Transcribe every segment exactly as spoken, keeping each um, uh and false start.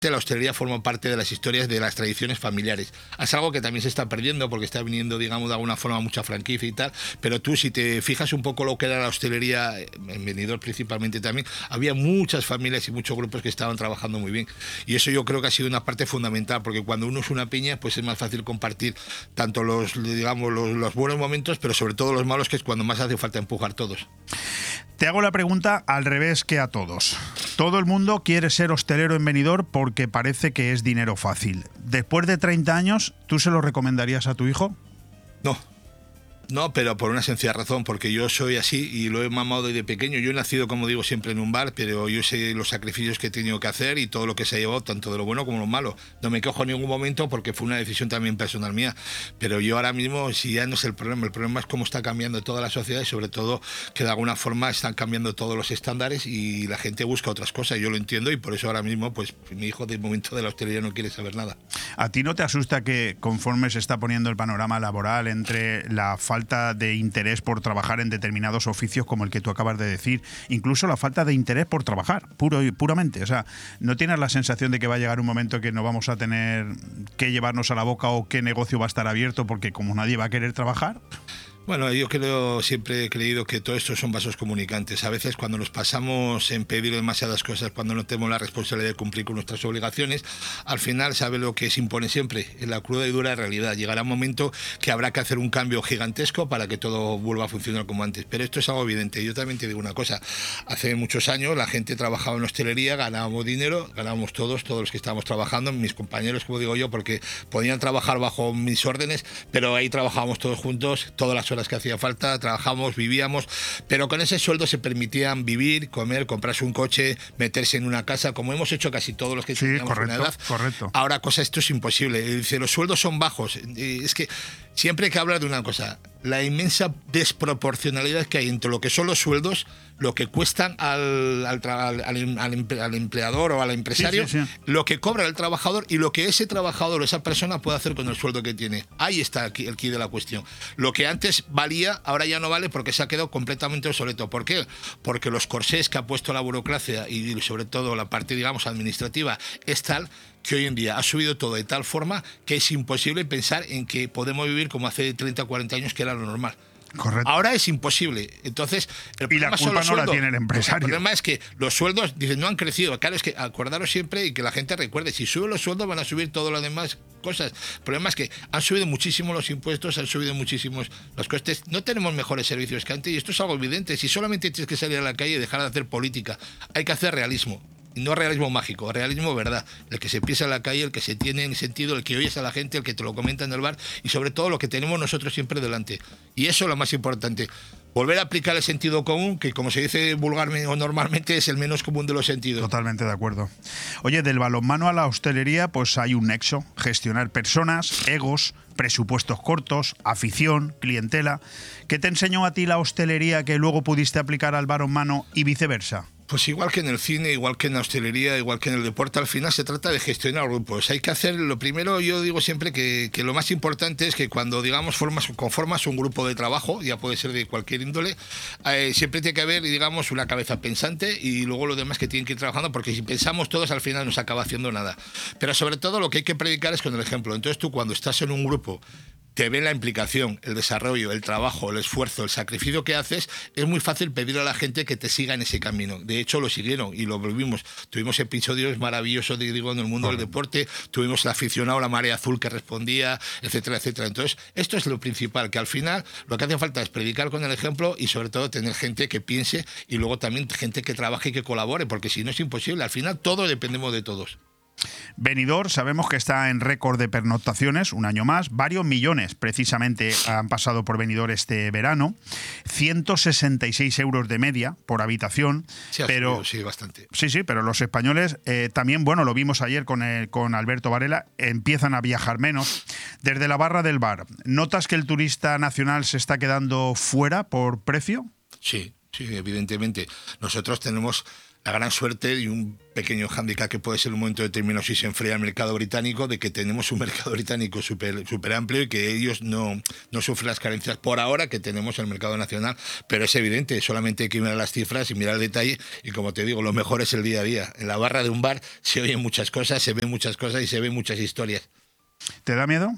la hostelería forma parte de las historias de las tradiciones familiares. Es algo que también se está perdiendo porque está viniendo, digamos, de alguna forma mucha franquicia y tal, pero tú si te fijas un poco lo que era la hostelería, en Benidorm principalmente también, había muchas familias y muchos grupos que estaban trabajando muy bien. Y eso yo creo que ha sido una parte fundamental, porque cuando uno es una piña, pues es más fácil compartir tanto los, digamos, los, los buenos momentos, pero sobre todo los malos, que es cuando más hace falta empujar todos. Te hago la pregunta al revés que a todos. Todo el mundo quiere ser hostelero en Benidorm porque parece que es dinero fácil. Después de treinta años, ¿tú se lo recomendarías a tu hijo? No. No, pero por una sencilla razón, porque yo soy así y lo he mamado desde pequeño. Yo he nacido, como digo, siempre en un bar, pero yo sé los sacrificios que he tenido que hacer y todo lo que se ha llevado, tanto de lo bueno como de lo malo. No me quejo en ningún momento porque fue una decisión también personal mía. Pero yo ahora mismo, si ya no es el problema, el problema es cómo está cambiando toda la sociedad y sobre todo que de alguna forma están cambiando todos los estándares y la gente busca otras cosas. Yo lo entiendo y por eso ahora mismo, pues mi hijo del momento de la hostelería no quiere saber nada. ¿A ti no te asusta que conforme se está poniendo el panorama laboral entre la falta de interés por trabajar en determinados oficios como el que tú acabas de decir, incluso la falta de interés por trabajar, puro y puramente? O sea, ¿no tienes la sensación de que va a llegar un momento que no vamos a tener que llevarnos a la boca o qué negocio va a estar abierto porque como nadie va a querer trabajar? Bueno, yo creo, siempre he creído que todo esto son vasos comunicantes. A veces cuando nos pasamos en pedir demasiadas cosas, cuando no tenemos la responsabilidad de cumplir con nuestras obligaciones, al final sabe lo que se impone siempre, en la cruda y dura realidad. Llegará un momento que habrá que hacer un cambio gigantesco para que todo vuelva a funcionar como antes. Pero esto es algo evidente. Yo también te digo una cosa. Hace muchos años la gente trabajaba en hostelería, ganábamos dinero, ganábamos todos, todos los que estábamos trabajando, mis compañeros, como digo yo, porque podían trabajar bajo mis órdenes, pero ahí trabajábamos todos juntos, todas las horas que hacía falta, trabajamos, vivíamos, pero con ese sueldo se permitían vivir, comer, comprarse un coche, meterse en una casa, como hemos hecho casi todos los que sí, teníamos correcto, una edad. Correcto. Ahora, cosa, esto es imposible. Dice, los sueldos son bajos. Es que siempre hay que hablar de una cosa, la inmensa desproporcionalidad que hay entre lo que son los sueldos, lo que cuestan al, al, al, al, al empleador o al empresario, sí, sí, sí. lo que cobra el trabajador y lo que ese trabajador o esa persona puede hacer con el sueldo que tiene. Ahí está el quid de la cuestión. Lo que antes valía, ahora ya no vale porque se ha quedado completamente obsoleto. ¿Por qué? Porque los corsés que ha puesto la burocracia y sobre todo la parte, digamos, administrativa es tal que hoy en día ha subido todo de tal forma que es imposible pensar en que podemos vivir como hace treinta o cuarenta años, que era lo normal. Correcto. Ahora es imposible. Entonces, el y la culpa no sueldos. La tiene el empresario. El problema es que los sueldos, dicen, no han crecido. Claro, es que acordaros siempre y que la gente recuerde, si suben los sueldos van a subir todas las demás cosas. El problema es que han subido muchísimo los impuestos, han subido muchísimos los costes. No tenemos mejores servicios que antes y esto es algo evidente. Si solamente tienes que salir a la calle y dejar de hacer política, hay que hacer realismo. Y no realismo mágico, realismo verdad, el que se piensa en la calle, el que se tiene en sentido, el que oyes a la gente, el que te lo comenta en el bar y sobre todo lo que tenemos nosotros siempre delante. Y eso es lo más importante, volver a aplicar el sentido común, que como se dice vulgarmente o normalmente es el menos común de los sentidos. Totalmente de acuerdo. Oye, del balonmano a la hostelería pues hay un nexo, gestionar personas, egos, presupuestos cortos, afición, clientela. ¿Qué te enseñó a ti la hostelería que luego pudiste aplicar al balonmano y viceversa? Pues igual que en el cine, igual que en la hostelería, igual que en el deporte, al final se trata de gestionar grupos. Hay que hacer, lo primero, yo digo siempre que, que lo más importante es que cuando, digamos, formas, conformas un grupo de trabajo, ya puede ser de cualquier índole, eh, siempre tiene que haber, digamos, una cabeza pensante y luego los demás que tienen que ir trabajando, porque si pensamos todos, al final no se acaba haciendo nada. Pero sobre todo lo que hay que predicar es con el ejemplo. Entonces tú, cuando estás en un grupo, te ven la implicación, el desarrollo, el trabajo, el esfuerzo, el sacrificio que haces, es muy fácil pedir a la gente que te siga en ese camino. De hecho, lo siguieron y lo volvimos. Tuvimos episodios maravillosos, digo, en el mundo del deporte, tuvimos el aficionado, la marea azul que respondía, etcétera, etcétera. Entonces, esto es lo principal, que al final lo que hace falta es predicar con el ejemplo y sobre todo tener gente que piense y luego también gente que trabaje y que colabore, porque si no es imposible. Al final todos dependemos de todos. Benidorm sabemos que está en récord de pernoctaciones, un año más, varios millones precisamente han pasado por Benidorm este verano, ciento sesenta y seis euros de media por habitación, sí, pero subido, sí, bastante. Sí, sí, pero los españoles eh, también, bueno, lo vimos ayer con, el, con Alberto Varela, empiezan a viajar menos. Desde la barra del bar, ¿notas que el turista nacional se está quedando fuera por precio? Sí, sí, evidentemente. Nosotros tenemos la gran suerte y un pequeño hándicap que puede ser en un momento determinado si se enfría el mercado británico, de que tenemos un mercado británico súper súper amplio y que ellos no, no sufren las carencias por ahora que tenemos en el mercado nacional, pero es evidente, solamente hay que mirar las cifras y mirar el detalle y como te digo, lo mejor es el día a día. En la barra de un bar se oyen muchas cosas, se ven muchas cosas y se ven muchas historias. ¿Te da miedo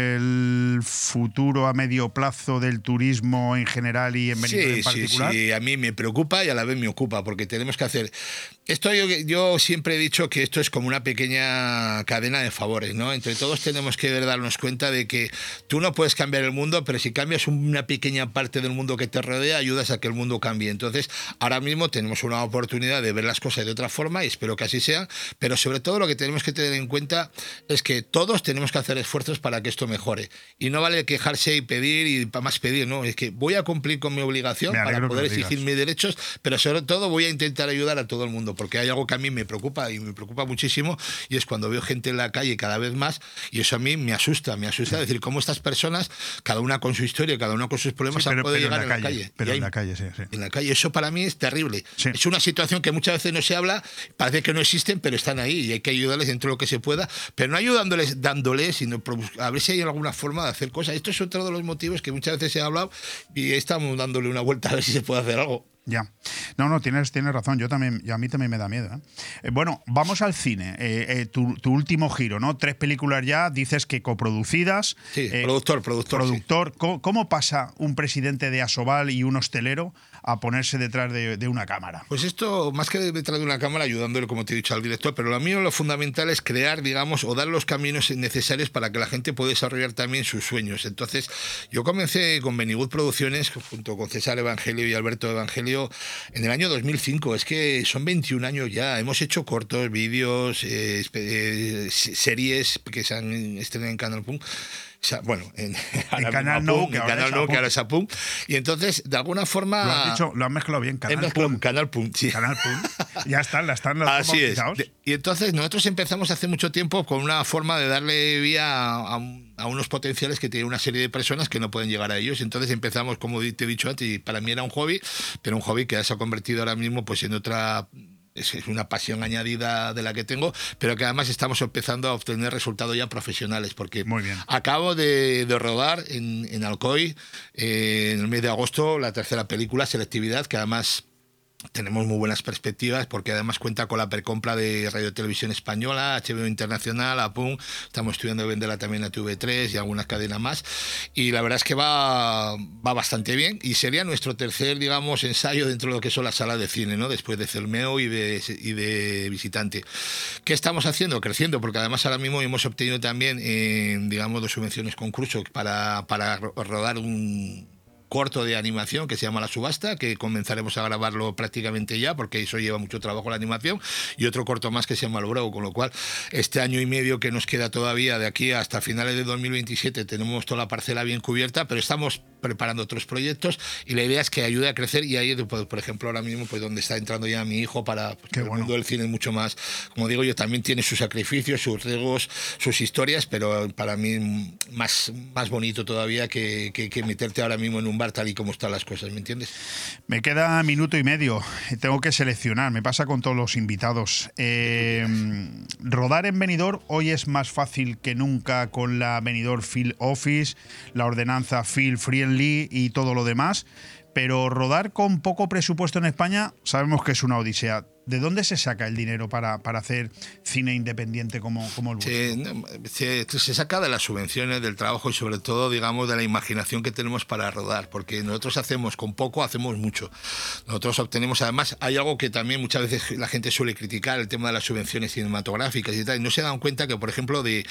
el futuro a medio plazo del turismo en general y en Benidorm sí, en particular? Sí, sí, a mí me preocupa y a la vez me ocupa, porque tenemos que hacer... Esto yo, yo siempre he dicho que esto es como una pequeña cadena de favores, ¿no? Entre todos tenemos que darnos cuenta de que tú no puedes cambiar el mundo, pero si cambias una pequeña parte del mundo que te rodea, ayudas a que el mundo cambie. Entonces, ahora mismo tenemos una oportunidad de ver las cosas de otra forma y espero que así sea, pero sobre todo lo que tenemos que tener en cuenta es que todos tenemos que hacer esfuerzos para que esto mejore. Y no vale quejarse y pedir y para más pedir, ¿no? Es que voy a cumplir con mi obligación para poder exigir mis derechos, pero sobre todo voy a intentar ayudar a todo el mundo, porque hay algo que a mí me preocupa y me preocupa muchísimo, y es cuando veo gente en la calle cada vez más, y eso a mí me asusta, me asusta decir cómo estas personas, cada una con su historia, cada una con sus problemas, sí, pero, han podido pero llegar en la a la calle. calle. Pero hay, en la calle, sí, sí. En la calle, eso para mí es terrible. Sí. Es una situación que muchas veces no se habla, parece que no existen, pero están ahí y hay que ayudarles dentro de lo que se pueda, pero no ayudándoles dándoles, sino a ver si hay alguna forma de hacer cosas. Esto es otro de los motivos que muchas veces se ha hablado y estamos dándole una vuelta a ver si se puede hacer algo. Ya. No, no, tienes, tienes razón. Yo también, y a mí también me da miedo. ¿eh? Eh, bueno, vamos al cine. Eh, eh, tu, tu último giro, ¿no? Tres películas ya, dices que coproducidas. Sí, eh, productor, productor. Productor. Sí. ¿Cómo, ¿Cómo pasa un presidente de Asobal y un hostelero a ponerse detrás de, de una cámara? Pues esto, más que detrás de una cámara, ayudándole, como te he dicho, al director, pero lo mío, lo fundamental es crear, digamos, o dar los caminos necesarios para que la gente pueda desarrollar también sus sueños. Entonces, yo comencé con Bennywood Producciones, junto con César Evangelio y Alberto Evangelio, en el año dos mil cinco. Es que son veintiún años ya. Hemos hecho cortos, vídeos, eh, eh, series que se han estrenado en Canal Pum. O sea, bueno, en, en Canal No, que ahora, Canal no, que ahora es Apum. Y entonces, de alguna forma... Lo has dicho, lo has mezclado bien, Canal Pum. Canal Pum, sí. Canal Pum. Ya están, la están los Así es. Y entonces nosotros empezamos hace mucho tiempo con una forma de darle vía a, a unos potenciales que tienen una serie de personas que no pueden llegar a ellos. Entonces empezamos, como te he dicho antes, y para mí era un hobby, pero un hobby que ya se ha convertido ahora mismo pues en otra... Es una pasión añadida de la que tengo, pero que además estamos empezando a obtener resultados ya profesionales, porque Muy bien. acabo de, de rodar en, en Alcoy eh, en el mes de agosto la tercera película, Selectividad, que además tenemos muy buenas perspectivas porque además cuenta con la precompra de Radio Televisión Española, H B O Internacional, Apum, estamos estudiando venderla también a T V tres y algunas cadenas más, y la verdad es que va, va bastante bien y sería nuestro tercer, digamos, ensayo dentro de lo que son las salas de cine, ¿no? Después de Celmeo y de, y de Visitante. ¿Qué estamos haciendo? Creciendo, porque además ahora mismo hemos obtenido también, eh, digamos, dos subvenciones concurso para, para rodar un corto de animación que se llama La Subasta, que comenzaremos a grabarlo prácticamente ya, porque eso lleva mucho trabajo la animación, y otro corto más que se llama El Bravo, con lo cual este año y medio que nos queda todavía de aquí hasta finales de dos mil veintisiete tenemos toda la parcela bien cubierta, pero estamos preparando otros proyectos y la idea es que ayude a crecer, y ahí, pues, por ejemplo, ahora mismo pues donde está entrando ya mi hijo para pues, el bueno. mundo del cine es mucho más, como digo yo, también tiene sus sacrificios, sus riesgos, sus historias, pero para mí más, más bonito todavía que, que, que meterte ahora mismo en un bar tal y como están las cosas, ¿me entiendes? Me queda minuto y medio, tengo que seleccionar, me pasa con todos los invitados. Eh, rodar en Benidorm hoy es más fácil que nunca con la Benidorm Film Office, la ordenanza Film Friendly y todo lo demás, pero rodar con poco presupuesto en España sabemos que es una odisea. ¿De dónde se saca el dinero para, para hacer cine independiente como, como el vuestro? Se, se, se saca de las subvenciones, del trabajo y sobre todo, digamos, de la imaginación que tenemos para rodar, porque nosotros hacemos con poco, hacemos mucho. Nosotros obtenemos, además, hay algo que también muchas veces la gente suele criticar, el tema de las subvenciones cinematográficas y tal, y no se dan cuenta que, por ejemplo, de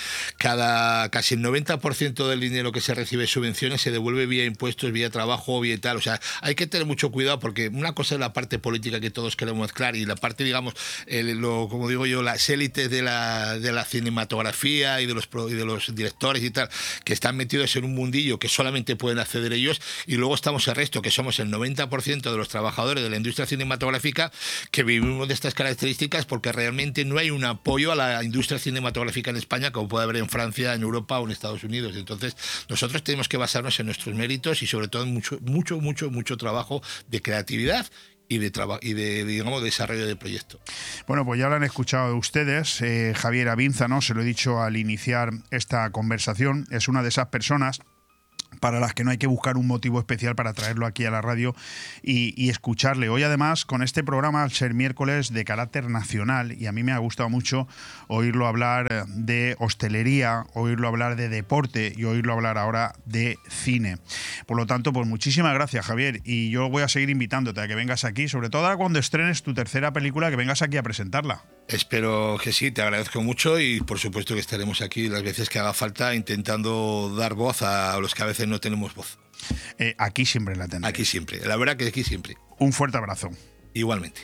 cada casi el noventa por ciento del dinero que se recibe de subvenciones se devuelve vía impuestos, vía trabajo, vía tal. O sea, hay que tener mucho cuidado porque una cosa es la parte política que todos queremos mezclar y la parte parte, digamos, el, lo, como digo yo, las élites de la, de la cinematografía y de, los, y de los directores y tal, que están metidos en un mundillo que solamente pueden acceder ellos, y luego estamos el resto, que somos el noventa por ciento de los trabajadores de la industria cinematográfica, que vivimos de estas características porque realmente no hay un apoyo a la industria cinematográfica en España como puede haber en Francia, en Europa o en Estados Unidos. Entonces, nosotros tenemos que basarnos en nuestros méritos y sobre todo en mucho, mucho, mucho, mucho trabajo de creatividad y de trabajo y de, digamos, desarrollo de proyecto. Bueno, pues ya lo han escuchado ustedes. eh, Javier Avinza, ¿no? Se lo he dicho al iniciar esta conversación, es una de esas personas para las que no hay que buscar un motivo especial para traerlo aquí a la radio y, y escucharle. Hoy además, con este programa, al ser miércoles de carácter nacional, y a mí me ha gustado mucho oírlo hablar de hostelería, oírlo hablar de deporte y oírlo hablar ahora de cine. Por lo tanto, pues muchísimas gracias, Javier, y yo voy a seguir invitándote a que vengas aquí, sobre todo ahora cuando estrenes tu tercera película, que vengas aquí a presentarla. Espero que sí, te agradezco mucho y por supuesto que estaremos aquí las veces que haga falta intentando dar voz a los que a veces no tenemos voz. Eh, aquí siempre la tendré. Aquí siempre, la verdad que aquí siempre. Un fuerte abrazo. Igualmente.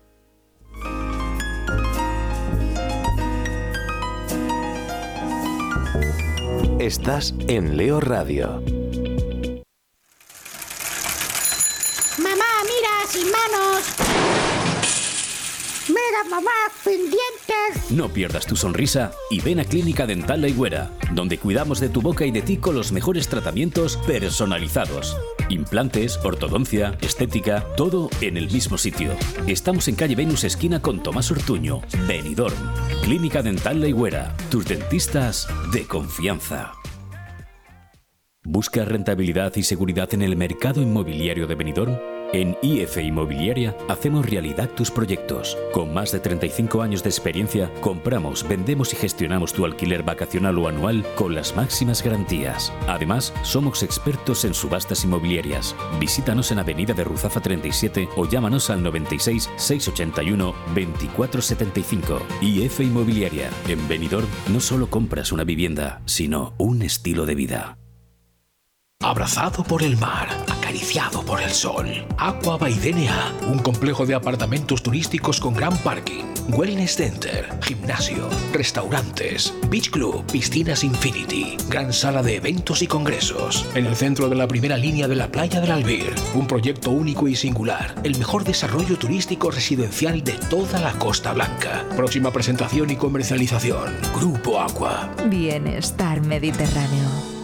Estás en Leo Radio. Mamá, mira, sin manos. Mira, mamá, sin dientes. No pierdas tu sonrisa y ven a Clínica Dental La Higuera, donde cuidamos de tu boca y de ti con los mejores tratamientos personalizados. Implantes, ortodoncia, estética, todo en el mismo sitio. Estamos en calle Venus, esquina con Tomás Ortuño, Benidorm. Clínica Dental La Higuera, tus dentistas de confianza. ¿Buscas rentabilidad y seguridad en el mercado inmobiliario de Benidorm? En I F Inmobiliaria hacemos realidad tus proyectos. Con más de treinta y cinco años de experiencia, compramos, vendemos y gestionamos tu alquiler vacacional o anual con las máximas garantías. Además, somos expertos en subastas inmobiliarias. Visítanos en Avenida de Ruzafa treinta y siete o llámanos al noventa y seis, seiscientos ochenta y uno, veinticuatro setenta y cinco. I F Inmobiliaria. En Benidorm no solo compras una vivienda, sino un estilo de vida. Abrazado por el mar, acariciado por el sol. Aqua by D N A, un complejo de apartamentos turísticos con gran parking, wellness center, gimnasio, restaurantes, beach club, piscinas infinity, gran sala de eventos y congresos. En el centro de la primera línea de la playa del Albir, un proyecto único y singular, el mejor desarrollo turístico residencial de toda la Costa Blanca. Próxima presentación y comercialización, Grupo Aqua. Bienestar Mediterráneo.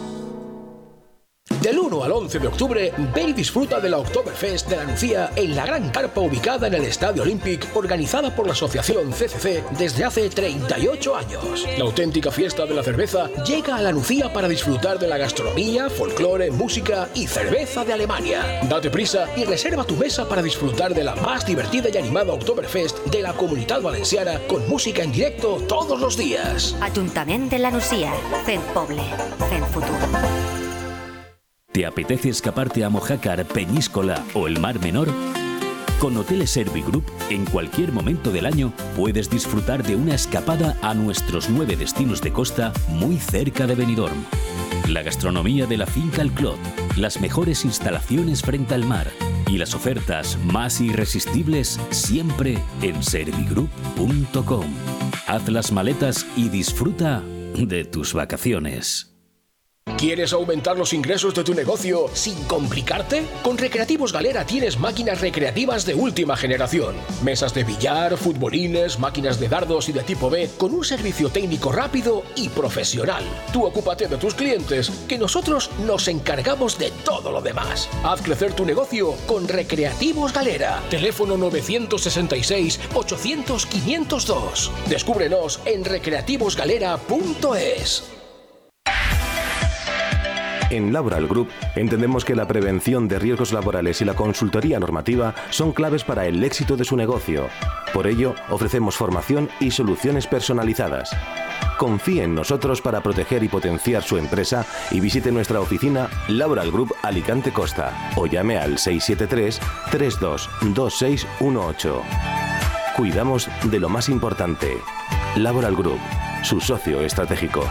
Del uno al once de octubre, ven y disfruta de la Oktoberfest de la Nucía en la gran carpa ubicada en el Estadio Olympic, organizada por la asociación C C C desde hace treinta y ocho años. La auténtica fiesta de la cerveza llega a la Nucía para disfrutar de la gastronomía, folclore, música y cerveza de Alemania. Date prisa y reserva tu mesa para disfrutar de la más divertida y animada Oktoberfest de la Comunitat Valenciana con música en directo todos los días. Ayuntamiento de la Nucía, Fent Poble, Fent Futur. ¿Te apetece escaparte a Mojácar, Peñíscola o el Mar Menor? Con Hoteles Servigroup, en cualquier momento del año puedes disfrutar de una escapada a nuestros nueve destinos de costa muy cerca de Benidorm. La gastronomía de la finca El Clot, las mejores instalaciones frente al mar y las ofertas más irresistibles siempre en servigroup punto com. Haz las maletas y disfruta de tus vacaciones. ¿Quieres aumentar los ingresos de tu negocio sin complicarte? Con Recreativos Galera tienes máquinas recreativas de última generación. Mesas de billar, futbolines, máquinas de dardos y de tipo B, con un servicio técnico rápido y profesional. Tú ocúpate de tus clientes, que nosotros nos encargamos de todo lo demás. Haz crecer tu negocio con Recreativos Galera. Teléfono nueve seis seis, ochocientos, quinientos dos. Descúbrenos en recreativos galera punto es. En Laboral Group entendemos que la prevención de riesgos laborales y la consultoría normativa son claves para el éxito de su negocio. Por ello, ofrecemos formación y soluciones personalizadas. Confíe en nosotros para proteger y potenciar su empresa y visite nuestra oficina Laboral Group Alicante Costa o llame al seis siete tres, tres dos dos seis uno ocho. Cuidamos de lo más importante. Laboral Group, su socio estratégico.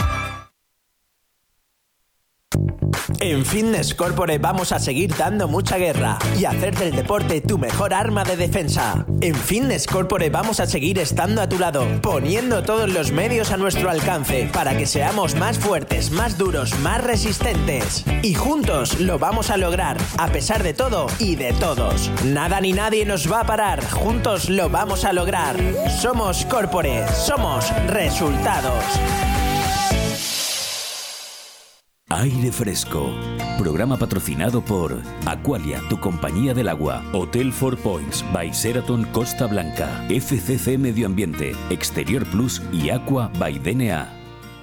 En Fitness Corporate vamos a seguir dando mucha guerra y hacer del deporte tu mejor arma de defensa. En Fitness Corporate vamos a seguir estando a tu lado, poniendo todos los medios a nuestro alcance para que seamos más fuertes, más duros, más resistentes. Y juntos lo vamos a lograr, a pesar de todo y de todos. Nada ni nadie nos va a parar, juntos lo vamos a lograr. Somos Corporate, somos resultados. Aire Fresco. Programa patrocinado por Aqualia, tu compañía del agua. Hotel Four Points by Sheraton Costa Blanca. F C C Medio Ambiente, Exterior Plus y Aqua by D N A.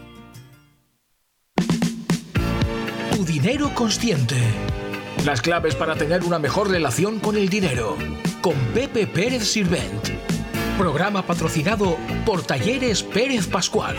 Tu dinero consciente. Las claves para tener una mejor relación con el dinero. Con Pepe Pérez Sirvent. Programa patrocinado por Talleres Pérez Pascual.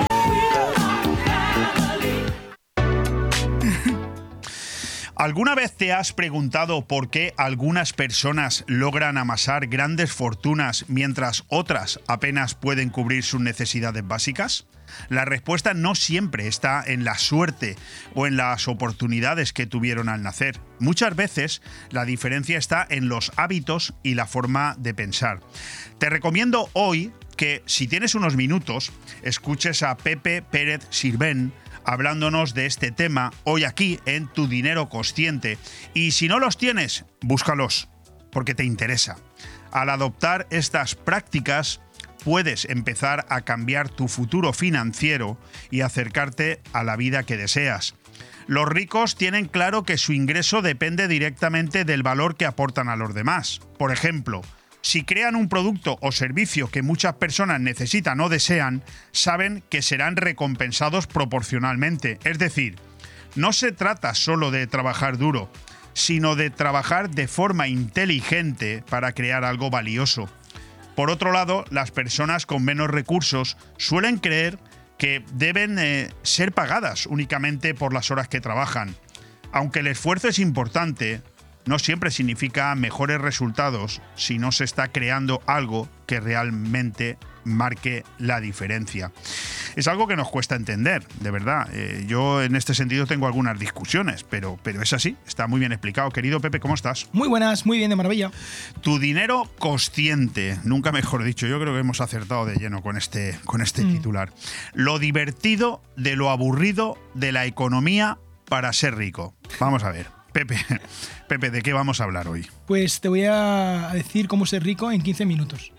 ¿Alguna vez te has preguntado por qué algunas personas logran amasar grandes fortunas mientras otras apenas pueden cubrir sus necesidades básicas? La respuesta no siempre está en la suerte o en las oportunidades que tuvieron al nacer. Muchas veces la diferencia está en los hábitos y la forma de pensar. Te recomiendo hoy que, si tienes unos minutos, escuches a Pepe Pérez Sirvent hablándonos de este tema hoy aquí en Tu Dinero Consciente. Y si no los tienes, búscalos, porque te interesa. Al adoptar estas prácticas, puedes empezar a cambiar tu futuro financiero y acercarte a la vida que deseas. Los ricos tienen claro que su ingreso depende directamente del valor que aportan a los demás. Por ejemplo, si crean un producto o servicio que muchas personas necesitan o desean, saben que serán recompensados proporcionalmente. Es decir, no se trata solo de trabajar duro, sino de trabajar de forma inteligente para crear algo valioso. Por otro lado, las personas con menos recursos suelen creer que deben eh, ser pagadas únicamente por las horas que trabajan. Aunque el esfuerzo es importante, no siempre significa mejores resultados si no se está creando algo que realmente marque la diferencia. Es algo que nos cuesta entender, de verdad. Eh, yo en este sentido tengo algunas discusiones, pero, pero es así, está muy bien explicado. Querido Pepe, ¿cómo estás? Muy buenas, muy bien, de maravilla. Tu dinero consciente, nunca mejor dicho. Yo creo que hemos acertado de lleno con este, con este mm. titular. Lo divertido de lo aburrido de la economía para ser rico. Vamos a ver. Pepe, Pepe, ¿de qué vamos a hablar hoy? Pues te voy a decir cómo ser rico en quince minutos.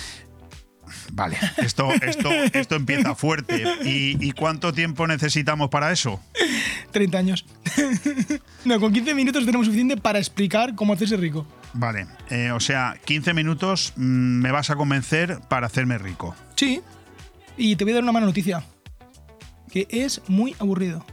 Vale, esto, esto, esto empieza fuerte. ¿Y, ¿Y cuánto tiempo necesitamos para eso? treinta años. No, con quince minutos tenemos suficiente para explicar cómo hacerse rico. Vale, eh, o sea, quince minutos mmm, me vas a convencer para hacerme rico. Sí, y te voy a dar una mala noticia, que es muy aburrido.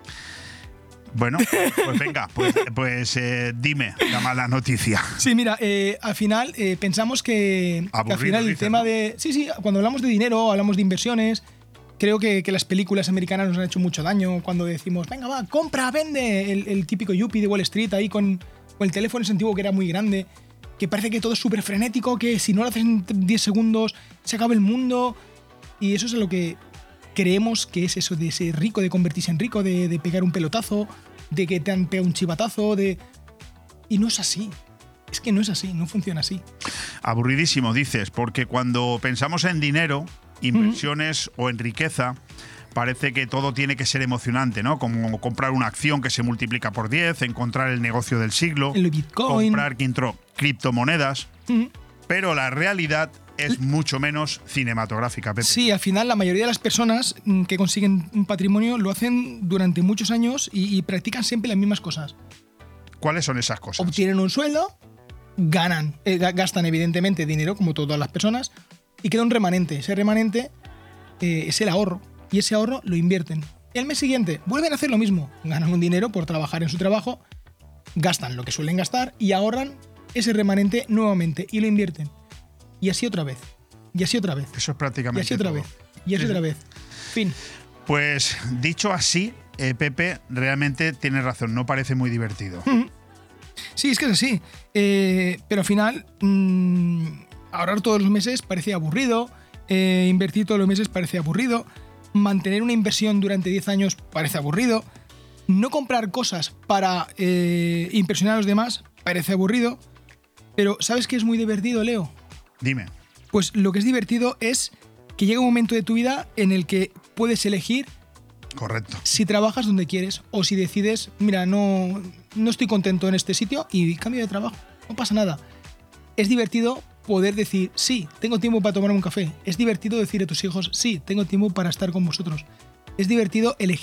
Bueno, pues venga, pues, pues eh, dime la mala noticia. Sí, mira, eh, al final eh, pensamos que, que al final el dices, tema ¿no? de... Sí, sí, cuando hablamos de dinero, hablamos de inversiones, creo que, que las películas americanas nos han hecho mucho daño cuando decimos, venga, va, compra, vende, el, el típico yuppie de Wall Street ahí con, con el teléfono ese antiguo que era muy grande, que parece que todo es súper frenético, que si no lo haces en diez segundos se acaba el mundo, y eso es lo que... creemos que es eso de ser rico, de convertirse en rico, de, de pegar un pelotazo, de que te han pegado un chivatazo, de... Y no es así. Es que no es así, no funciona así. Aburridísimo, dices, porque cuando pensamos en dinero, inversiones uh-huh. o en riqueza, parece que todo tiene que ser emocionante, ¿no? Como comprar una acción que se multiplica por diez, encontrar el negocio del siglo, el Bitcoin, comprar quintro, criptomonedas, uh-huh. pero la realidad es mucho menos cinematográfica, Pepe. Sí, al final la mayoría de las personas que consiguen un patrimonio lo hacen durante muchos años y, y practican siempre las mismas cosas. ¿Cuáles son esas cosas? Obtienen un sueldo, ganan, eh, gastan evidentemente dinero, como todas las personas, y queda un remanente. Ese remanente eh, es el ahorro, y ese ahorro lo invierten. Y al mes siguiente vuelven a hacer lo mismo. Ganan un dinero por trabajar en su trabajo, gastan lo que suelen gastar y ahorran ese remanente nuevamente y lo invierten. Y así otra vez. Y así otra vez. Eso es prácticamente Y así otra todo. vez. Y así sí. otra vez. Fin. Pues dicho así, eh, Pepe, realmente tienes razón. No parece muy divertido. Mm-hmm. Sí, es que es así. Eh, pero al final, mmm, ahorrar todos los meses parece aburrido. Eh, invertir todos los meses parece aburrido. Mantener una inversión durante diez años parece aburrido. No comprar cosas para eh, impresionar a los demás parece aburrido. Pero ¿sabes qué es muy divertido, Leo? Dime. Pues lo que es divertido es que llega un momento de tu vida en el que puedes elegir. Correcto. Si trabajas donde quieres o si decides, mira, no, no estoy contento en este sitio y cambio de trabajo. No pasa nada. Es divertido poder decir, sí, tengo tiempo para tomar un café. Es divertido decir a tus hijos, sí, tengo tiempo para estar con vosotros. Es divertido elegir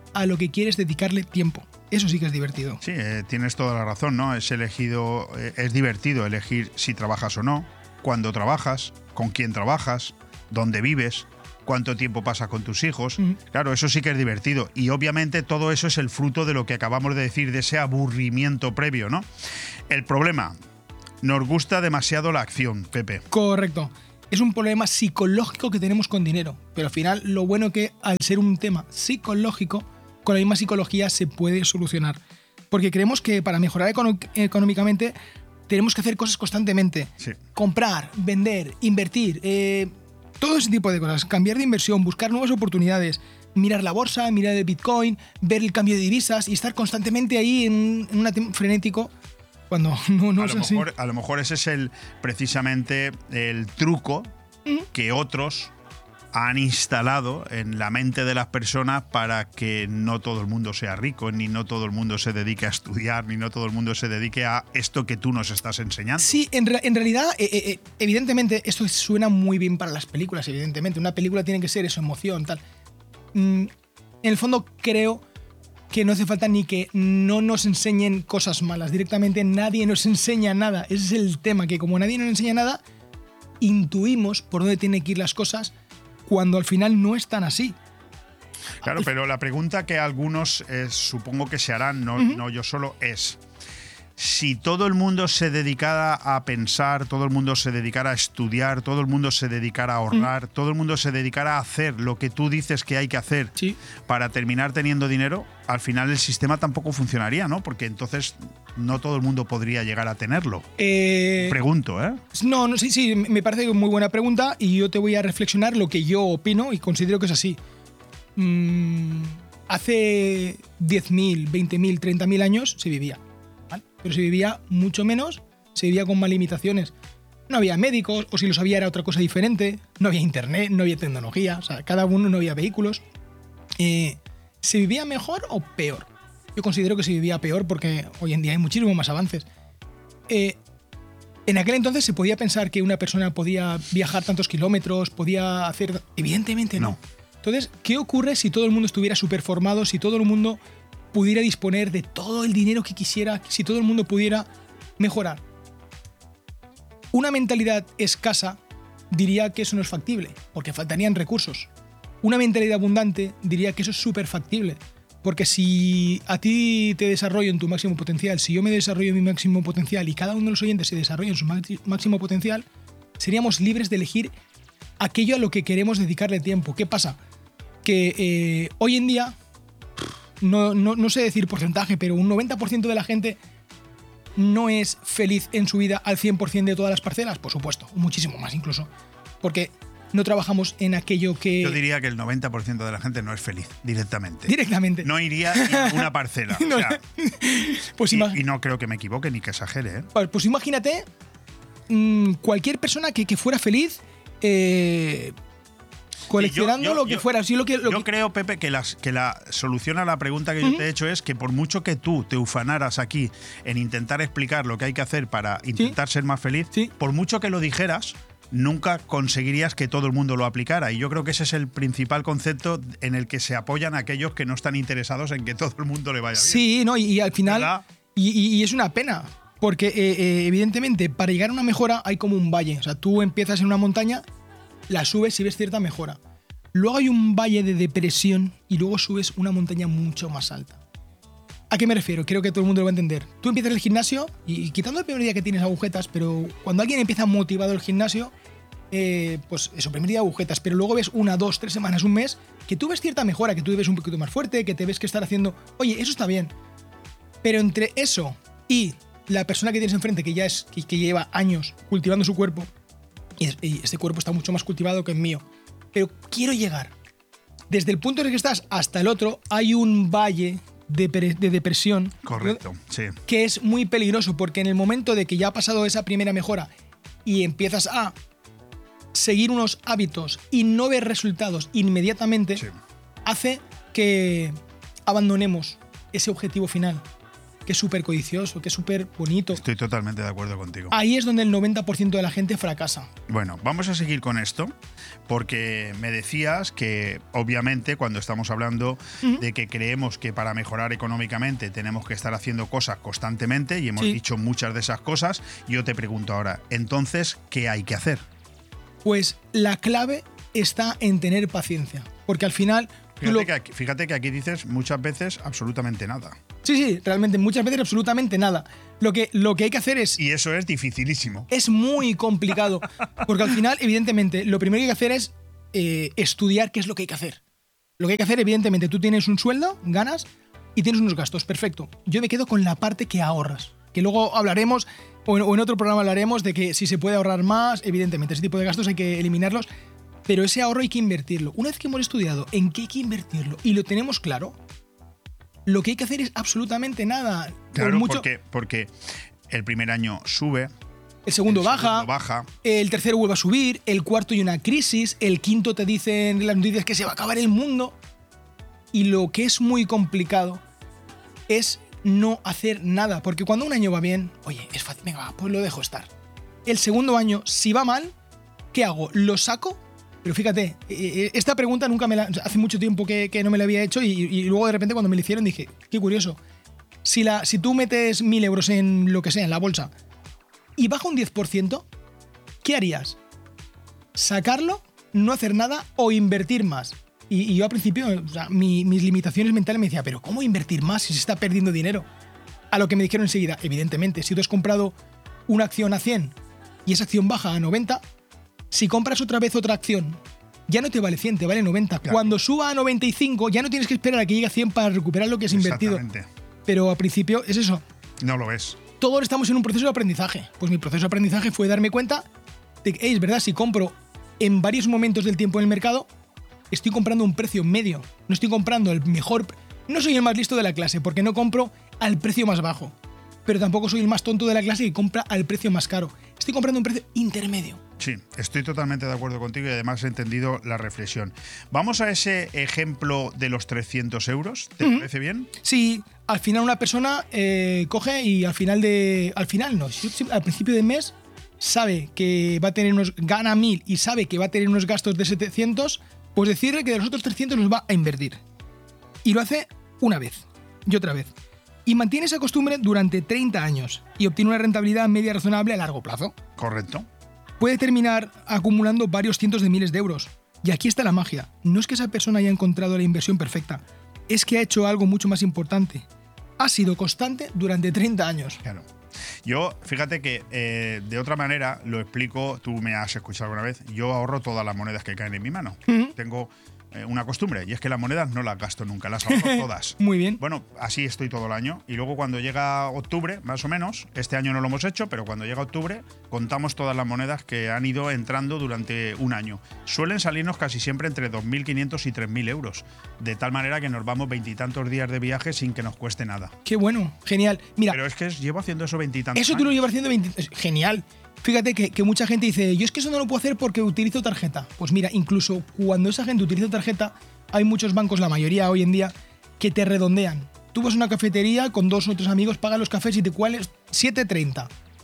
a lo que quieres dedicarle tiempo. Eso sí que es divertido. Sí, eh, tienes toda la razón, ¿no? Es elegido, eh, es divertido elegir si trabajas o no, cuándo trabajas, con quién trabajas, dónde vives, cuánto tiempo pasas con tus hijos. Mm. Claro, eso sí que es divertido. Y obviamente todo eso es el fruto de lo que acabamos de decir, de ese aburrimiento previo, ¿no? El problema, nos gusta demasiado la acción, Pepe. Correcto. Es un problema psicológico que tenemos con dinero. Pero al final, lo bueno que al ser un tema psicológico, con la misma psicología se puede solucionar. Porque creemos que para mejorar econo- económicamente tenemos que hacer cosas constantemente. Sí. Comprar, vender, invertir, eh, todo ese tipo de cosas. Cambiar de inversión, buscar nuevas oportunidades, mirar la bolsa, mirar el Bitcoin, ver el cambio de divisas y estar constantemente ahí en, en un frenético cuando no, no a es lo así. Mejor, a lo mejor ese es el, precisamente el truco ¿Mm? que otros han instalado en la mente de las personas para que no todo el mundo sea rico, ni no todo el mundo se dedique a estudiar, ni no todo el mundo se dedique a esto que tú nos estás enseñando. Sí, en, re- en realidad, eh, eh, evidentemente, esto suena muy bien para las películas, evidentemente. Una película tiene que ser eso, emoción, tal. Mm, en el fondo, creo que no hace falta ni que no nos enseñen cosas malas. Directamente nadie nos enseña nada. Ese es el tema, que como nadie nos enseña nada, intuimos por dónde tienen que ir las cosas cuando al final no es tan así. Claro, pero la pregunta que algunos eh, supongo que se harán, no, uh-huh. no yo solo, es si todo el mundo se dedicara a pensar, todo el mundo se dedicara a estudiar, todo el mundo se dedicara a ahorrar, uh-huh. todo el mundo se dedicara a hacer lo que tú dices que hay que hacer sí. para terminar teniendo dinero, al final el sistema tampoco funcionaría, ¿no? Porque entonces no todo el mundo podría llegar a tenerlo. Eh, Pregunto, ¿eh? No, no, sí, sí, me parece muy buena pregunta y yo te voy a reflexionar lo que yo opino y considero que es así. Mm, hace diez mil, veinte mil, treinta mil años se vivía, ¿vale? Pero se vivía mucho menos, se vivía con más limitaciones. No había médicos, o si los había era otra cosa diferente, no había internet, no había tecnología, o sea, cada uno no había vehículos. Eh, ¿Se vivía mejor o peor? Yo considero que se vivía peor porque hoy en día hay muchísimos más avances. Eh, en aquel entonces se podía pensar que una persona podía viajar tantos kilómetros, podía hacer... Evidentemente no. no. Entonces, ¿qué ocurre si todo el mundo estuviera súper formado, si todo el mundo pudiera disponer de todo el dinero que quisiera, si todo el mundo pudiera mejorar? Una mentalidad escasa diría que eso no es factible, porque faltarían recursos. Una mentalidad abundante diría que eso es súper factible, porque si a ti te desarrollo en tu máximo potencial, si yo me desarrollo en mi máximo potencial y cada uno de los oyentes se desarrolla en su máximo potencial, seríamos libres de elegir aquello a lo que queremos dedicarle tiempo. ¿Qué pasa? Que eh, hoy en día, no, no, no sé decir porcentaje, pero un noventa por ciento de la gente no es feliz en su vida al cien por ciento de todas las parcelas, por supuesto, muchísimo más incluso, porque no trabajamos en aquello que... Yo diría que el noventa por ciento de la gente no es feliz, directamente. Directamente. No iría a una parcela. no, o sea, pues y, imag- y no creo que me equivoque ni que exagere, ¿eh? Pues, pues imagínate mmm, cualquier persona que, que fuera feliz... Eh, coleccionando yo, yo, lo que yo, fuera. Sí, lo que, lo yo que... creo, Pepe, que, las, que la solución a la pregunta que uh-huh. yo te he hecho es que por mucho que tú te ufanaras aquí en intentar explicar lo que hay que hacer para intentar ¿Sí? ser más feliz, ¿Sí? por mucho que lo dijeras, nunca conseguirías que todo el mundo lo aplicara. Y yo creo que ese es el principal concepto en el que se apoyan aquellos que no están interesados en que todo el mundo le vaya bien. Sí, no, y, y al final... Y, y, y es una pena. Porque eh, eh, evidentemente para llegar a una mejora hay como un valle. O sea, tú empiezas en una montaña, la subes y ves cierta mejora. Luego hay un valle de depresión y luego subes una montaña mucho más alta. ¿A qué me refiero? Creo que todo el mundo lo va a entender. Tú empiezas el gimnasio y quitando el primer día que tienes agujetas, pero cuando alguien empieza motivado el gimnasio, eh, pues eso, primer día agujetas, pero luego ves una, dos, tres semanas, un mes, que tú ves cierta mejora, que tú te ves un poquito más fuerte, que te ves que estar haciendo... Oye, eso está bien. Pero entre eso y la persona que tienes enfrente, que ya es que, que lleva años cultivando su cuerpo, y, es, y este cuerpo está mucho más cultivado que el mío, pero quiero llegar. Desde el punto en el que estás hasta el otro, hay un valle de, de depresión. Correcto, sí. Que es muy peligroso, porque en el momento de que ya ha pasado esa primera mejora y empiezas a seguir unos hábitos y no ver resultados inmediatamente, sí. hace que abandonemos ese objetivo final. que es súper codicioso, que es súper bonito. Estoy totalmente de acuerdo contigo. Ahí es donde el noventa por ciento de la gente fracasa. Bueno, vamos a seguir con esto, porque me decías que obviamente cuando estamos hablando uh-huh. de que creemos que para mejorar económicamente tenemos que estar haciendo cosas constantemente, y hemos sí. dicho muchas de esas cosas, yo te pregunto ahora, entonces, ¿qué hay que hacer? Pues la clave está en tener paciencia, porque al final... Fíjate, lo... que aquí, fíjate que aquí dices muchas veces absolutamente nada. Sí, sí, realmente muchas veces absolutamente nada. Lo que, lo que hay que hacer es... Y eso es dificilísimo. Es muy complicado, porque al final, evidentemente, lo primero que hay que hacer es eh, estudiar qué es lo que hay que hacer. Lo que hay que hacer, evidentemente, tú tienes un sueldo, ganas y tienes unos gastos, perfecto. Yo me quedo con la parte que ahorras, que luego hablaremos, o en, o en otro programa hablaremos de que si se puede ahorrar más, evidentemente, ese tipo de gastos hay que eliminarlos, pero ese ahorro hay que invertirlo. Una vez que hemos estudiado en qué hay que invertirlo y lo tenemos claro, lo que hay que hacer es absolutamente nada. Claro, mucho... porque, porque el primer año sube, el segundo, el baja, segundo baja, el tercero vuelve a subir, el cuarto hay una crisis, el quinto te dicen las noticias que se va a acabar el mundo. Y lo que es muy complicado es no hacer nada, porque cuando un año va bien, oye, es fácil, venga, va, pues lo dejo estar. El segundo año, si va mal, ¿qué hago? ¿Lo saco? Pero fíjate, esta pregunta nunca me la... Hace mucho tiempo que, que no me la había hecho y, y luego de repente cuando me la hicieron dije, qué curioso. Si, la, si tú metes mil euros en lo que sea, en la bolsa, y baja un diez por ciento, ¿qué harías? ¿Sacarlo, no hacer nada o invertir más? Y, y yo al principio, o sea, mi, mis limitaciones mentales me decían, pero ¿cómo invertir más si se está perdiendo dinero? A lo que me dijeron enseguida, evidentemente, si tú has comprado una acción a cien y esa acción baja a noventa, si compras otra vez otra acción, ya no te vale cien, te vale noventa. Claro. Cuando suba a noventa y cinco, ya no tienes que esperar a que llegue a cien para recuperar lo que has invertido. Pero al principio es eso. No lo ves. Todos estamos en un proceso de aprendizaje. Pues mi proceso de aprendizaje fue darme cuenta de que, hey, es verdad, si compro en varios momentos del tiempo en el mercado, estoy comprando un precio medio. No estoy comprando el mejor... No soy el más listo de la clase, porque no compro al precio más bajo. Pero tampoco soy el más tonto de la clase que compra al precio más caro. Estoy comprando un precio intermedio. Sí, estoy totalmente de acuerdo contigo y además he entendido la reflexión. Vamos a ese ejemplo de los trescientos euros. ¿Te uh-huh. parece bien? Sí, al final una persona eh, coge y al final de... Al final no, al principio del mes sabe que va a tener unos... Gana mil y sabe que va a tener unos gastos de setecientos, pues decirle que de los otros trescientos los va a invertir. Y lo hace una vez y otra vez. Y mantiene esa costumbre durante treinta años y obtiene una rentabilidad media razonable a largo plazo. Correcto. Puede terminar acumulando varios cientos de miles de euros. Y aquí está la magia. No es que esa persona haya encontrado la inversión perfecta, es que ha hecho algo mucho más importante. Ha sido constante durante treinta años. Claro. Yo, fíjate que eh, de otra manera, lo explico, tú me has escuchado alguna vez, yo ahorro todas las monedas que caen en mi mano. Uh-huh. Tengo... una costumbre, y es que las monedas no las gasto nunca, las ahorro todas. Muy bien. Bueno, así estoy todo el año. Y luego cuando llega octubre, más o menos, este año no lo hemos hecho, pero cuando llega octubre, contamos todas las monedas que han ido entrando durante un año. Suelen salirnos casi siempre entre dos mil quinientos y tres mil euros, de tal manera que nos vamos veintitantos días de viaje sin que nos cueste nada. Qué bueno, genial. Mira, pero es que llevo haciendo eso veintitantos Eso años. tú lo llevas haciendo veinte... Genial. Fíjate que, que mucha gente dice, yo es que eso no lo puedo hacer porque utilizo tarjeta. Pues mira, incluso cuando esa gente utiliza tarjeta, hay muchos bancos, la mayoría hoy en día, que te redondean. Tú vas a una cafetería con dos o tres amigos, pagas los cafés y te cuales siete treinta.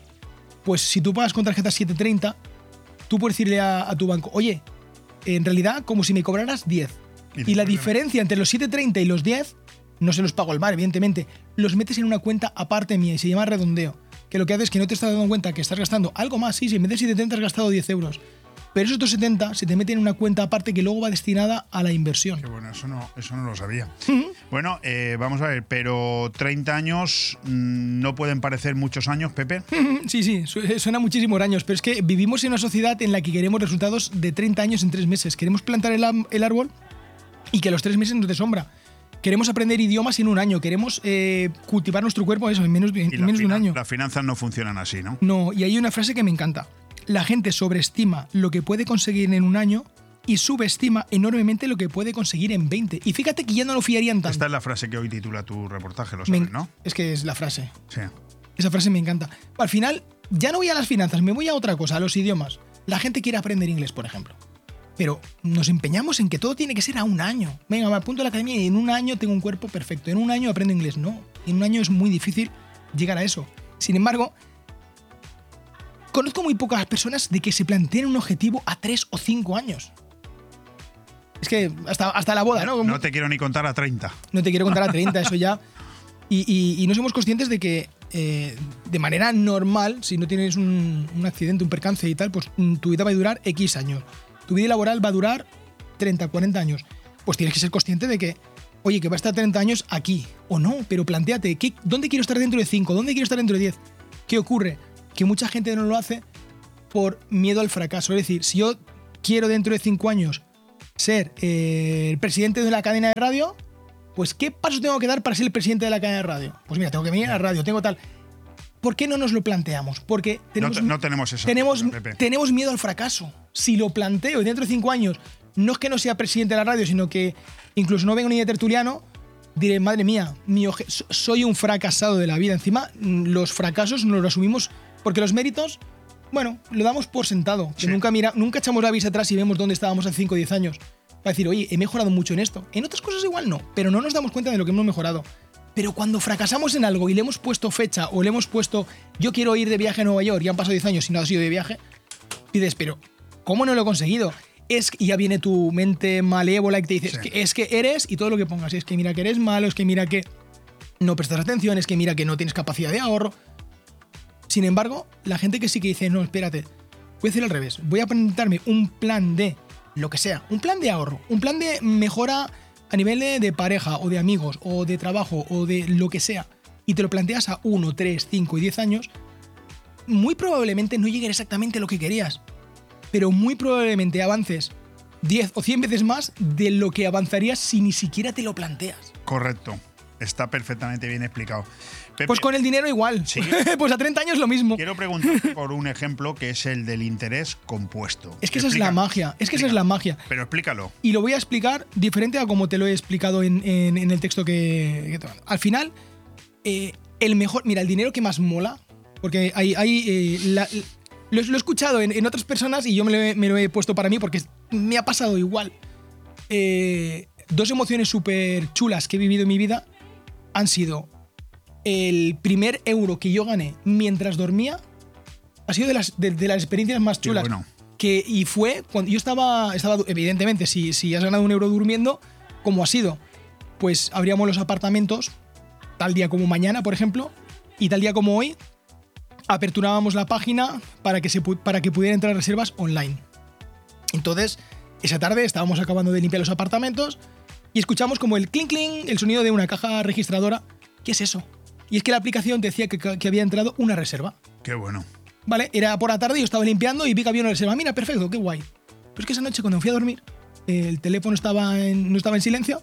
Pues si tú pagas con tarjeta siete treinta, tú puedes decirle a, a tu banco, oye, en realidad como si me cobraras diez. Y, y la diferencia entre los siete treinta y los diez, no se los pago al bar, evidentemente, los metes en una cuenta aparte mía y se llama redondeo. Que lo que hace es que no te estás dando cuenta que estás gastando algo más. Sí, si en vez de siete treinta has gastado diez euros. Pero esos otros setenta se te meten en una cuenta aparte que luego va destinada a la inversión. Qué bueno, eso no, eso no lo sabía. Uh-huh. Bueno, eh, vamos a ver, pero treinta años mmm, no pueden parecer muchos años, Pepe. Uh-huh. Sí, sí, suena muchísimos años, pero es que vivimos en una sociedad en la que queremos resultados de treinta años en tres meses. Queremos plantar el, el árbol y que a los tres meses nos dé sombra. Queremos aprender idiomas en un año, queremos eh, cultivar nuestro cuerpo eso en menos, en menos de un año. Las finanzas no funcionan así, ¿no? No, y hay una frase que me encanta. La gente sobreestima lo que puede conseguir en un año y subestima enormemente lo que puede conseguir en veinte. Y fíjate que ya no lo fiarían tanto. Esta es la frase que hoy titula tu reportaje, lo sabes, me, ¿no? Es que es la frase. Sí. Esa frase me encanta. Al final, ya no voy a las finanzas, me voy a otra cosa, a los idiomas. La gente quiere aprender inglés, por ejemplo. pero nos empeñamos en que todo tiene que ser a un año. Venga, me apunto a la academia y en un año tengo un cuerpo perfecto. En un año aprendo inglés. No, en un año es muy difícil llegar a eso. Sin embargo, conozco muy pocas personas de que se planteen un objetivo a tres o cinco años. Es que hasta, hasta la boda, ¿no? Como, no te quiero ni contar a treinta. No te quiero contar a treinta, eso ya. Y, y, y no somos conscientes de que eh, de manera normal, si no tienes un, un accidente, un percance y tal, pues tu vida va a durar X años. Tu vida laboral va a durar treinta, cuarenta años. Pues tienes que ser consciente de que, oye, que va a estar treinta años aquí, o no, pero plantéate, ¿qué, ¿dónde quiero estar dentro de cinco? ¿Dónde quiero estar dentro de diez? ¿Qué ocurre? Que mucha gente no lo hace por miedo al fracaso. Es decir, si yo quiero dentro de cinco años ser eh, el presidente de la cadena de radio, pues ¿qué pasos tengo que dar para ser el presidente de la cadena de radio? Pues mira, tengo que venir a la radio, tengo tal... ¿Por qué no nos lo planteamos? Porque tenemos, no, no tenemos esa tenemos, cosa, tenemos miedo al fracaso. Si lo planteo y dentro de cinco años no es que no sea presidente de la radio, sino que incluso no vengo ni de tertuliano, diré, madre mía, mi oje- soy un fracasado de la vida. Encima, los fracasos nos los asumimos porque los méritos, bueno, lo damos por sentado. Que sí. nunca, mira, nunca echamos la vista atrás y vemos dónde estábamos hace cinco o diez años. Para decir, oye, he mejorado mucho en esto. En otras cosas igual no, pero no nos damos cuenta de lo que hemos mejorado. Pero cuando fracasamos en algo y le hemos puesto fecha o le hemos puesto yo quiero ir de viaje a Nueva York y han pasado diez años y no has ido de viaje, pides, pero ¿cómo no lo he conseguido? Es que ya viene tu mente malévola y te dice, sí. es, que, es que eres y todo lo que pongas. Es que mira que eres malo, es que mira que no prestas atención, es que mira que no tienes capacidad de ahorro. Sin embargo, la gente que sí que dice, no, espérate, voy a hacer al revés. Voy a plantarme un plan de lo que sea, un plan de ahorro, un plan de mejora a nivel de, de pareja o de amigos o de trabajo o de lo que sea, y te lo planteas a uno, tres, cinco y diez años, muy probablemente no llegues exactamente a lo que querías, pero muy probablemente avances diez o cien veces más de lo que avanzarías si ni siquiera te lo planteas. Correcto. Está perfectamente bien explicado. Pepe, pues con el dinero igual. ¿Sí? Pues a treinta años lo mismo. Quiero preguntarte por un ejemplo que es el del interés compuesto. Es que esa Explica, es la magia. Es que explica, esa es la magia. Pero explícalo. Y lo voy a explicar diferente a como te lo he explicado en, en, en el texto que, que te mando. Al final, eh, el mejor... Mira, el dinero que más mola, porque hay... hay eh, la, lo, lo he escuchado en, en otras personas y yo me lo, he, me lo he puesto para mí porque me ha pasado igual. Eh, dos emociones súper chulas que he vivido en mi vida han sido el primer euro que yo gané mientras dormía. Ha sido de las, de, de las experiencias más chulas. Bueno. Que, y fue cuando yo estaba, estaba evidentemente, si, si has ganado un euro durmiendo, ¿cómo ha sido? Pues abríamos los apartamentos, tal día como mañana, por ejemplo, y tal día como hoy, aperturábamos la página para que, se, para que pudieran entrar reservas online. Entonces, esa tarde estábamos acabando de limpiar los apartamentos y escuchamos como el clink clink, el sonido de una caja registradora. ¿Qué es eso? Y es que la aplicación decía que, que había entrado una reserva. Qué bueno. Vale, era por la tarde, yo estaba limpiando y vi que había una reserva. Mira, perfecto, qué guay. Pero es que esa noche cuando me fui a dormir, el teléfono estaba en, no estaba en silencio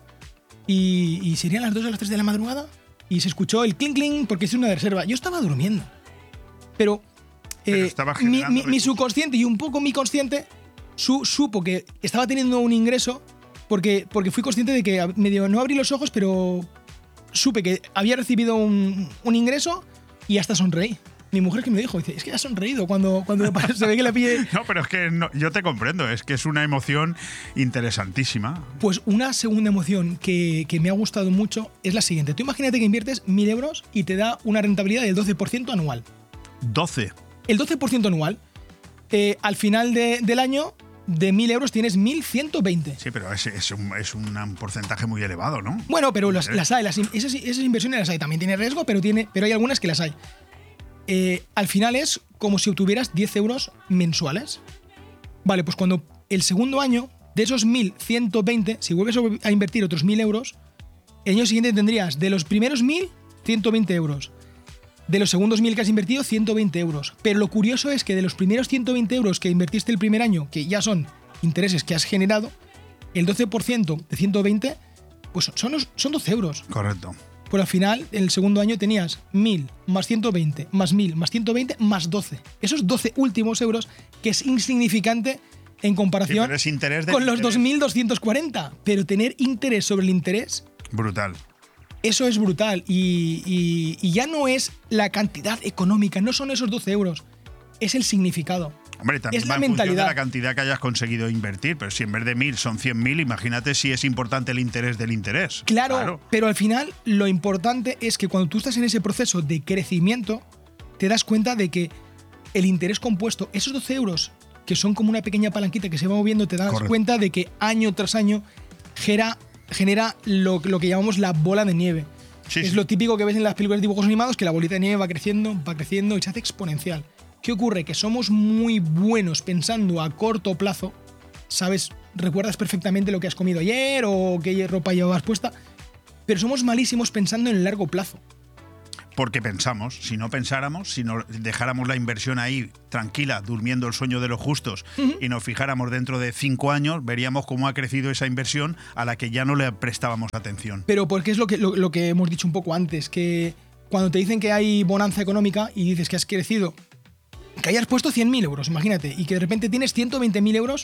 y, y serían las dos o las tres de la madrugada y se escuchó el clink clink porque es una reserva. Yo estaba durmiendo. Pero, Pero eh, estaba mi, mi, mi subconsciente y un poco mi consciente su, supo que estaba teniendo un ingreso porque, porque fui consciente de que medio no abrí los ojos, pero supe que había recibido un, un ingreso y hasta sonreí. Mi mujer que me dijo, dice, es que has sonreído cuando, cuando se ve que la pille... No, pero es que no, yo te comprendo, es que es una emoción interesantísima. Pues una segunda emoción que, que me ha gustado mucho es la siguiente. Tú imagínate que inviertes mil euros y te da una rentabilidad del doce por ciento anual. doce. El doce por ciento anual. Eh, al final de, del año, de mil euros tienes mil ciento veinte. Sí, pero es, es, un, es un porcentaje muy elevado, ¿no? Bueno, pero las, las hay, las, esas, esas inversiones las hay. También tiene riesgo, pero, tiene, pero hay algunas que las hay. Eh, al final es como si obtuvieras diez euros mensuales. Vale, pues cuando el segundo año, de esos mil ciento veinte, si vuelves a invertir otros mil euros, el año siguiente tendrías de los primeros mil, ciento veinte euros. De los segundos mil que has invertido, ciento veinte euros. Pero lo curioso es que de los primeros ciento veinte euros que invertiste el primer año, que ya son intereses que has generado, el doce por ciento de ciento veinte, pues son, son doce euros. Correcto. Pues al final, en el segundo año tenías mil más ciento veinte, más mil, más ciento veinte, más doce. Esos doce últimos euros, que es insignificante en comparación sí, es interés de con interés. los dos mil doscientos cuarenta. Pero tener interés sobre el interés... Brutal. Eso es brutal. Y, y, y ya no es la cantidad económica, no son esos doce euros, es el significado. Hombre, también es va la en función mentalidad. de la cantidad que hayas conseguido invertir, pero si en vez de mil son cien mil, imagínate si es importante el interés del interés. Claro, claro, pero al final lo importante es que cuando tú estás en ese proceso de crecimiento, te das cuenta de que el interés compuesto, esos doce euros, que son como una pequeña palanquita que se va moviendo, te das Correcto. cuenta de que año tras año genera, genera lo, lo que llamamos la bola de nieve. Sí, es sí. lo típico que ves en las películas de dibujos animados, que la bolita de nieve va creciendo, va creciendo y se hace exponencial. ¿Qué ocurre? Que somos muy buenos pensando a corto plazo, ¿sabes? Recuerdas perfectamente lo que has comido ayer o qué ropa llevabas puesta, pero somos malísimos pensando en el largo plazo. Porque pensamos, si no pensáramos, si no dejáramos la inversión ahí tranquila, durmiendo el sueño de los justos, uh-huh. y nos fijáramos dentro de cinco años, veríamos cómo ha crecido esa inversión a la que ya no le prestábamos atención. Pero porque es lo que, lo, lo que hemos dicho un poco antes, que cuando te dicen que hay bonanza económica y dices que has crecido, que hayas puesto cien mil euros, imagínate, y que de repente tienes ciento veinte mil euros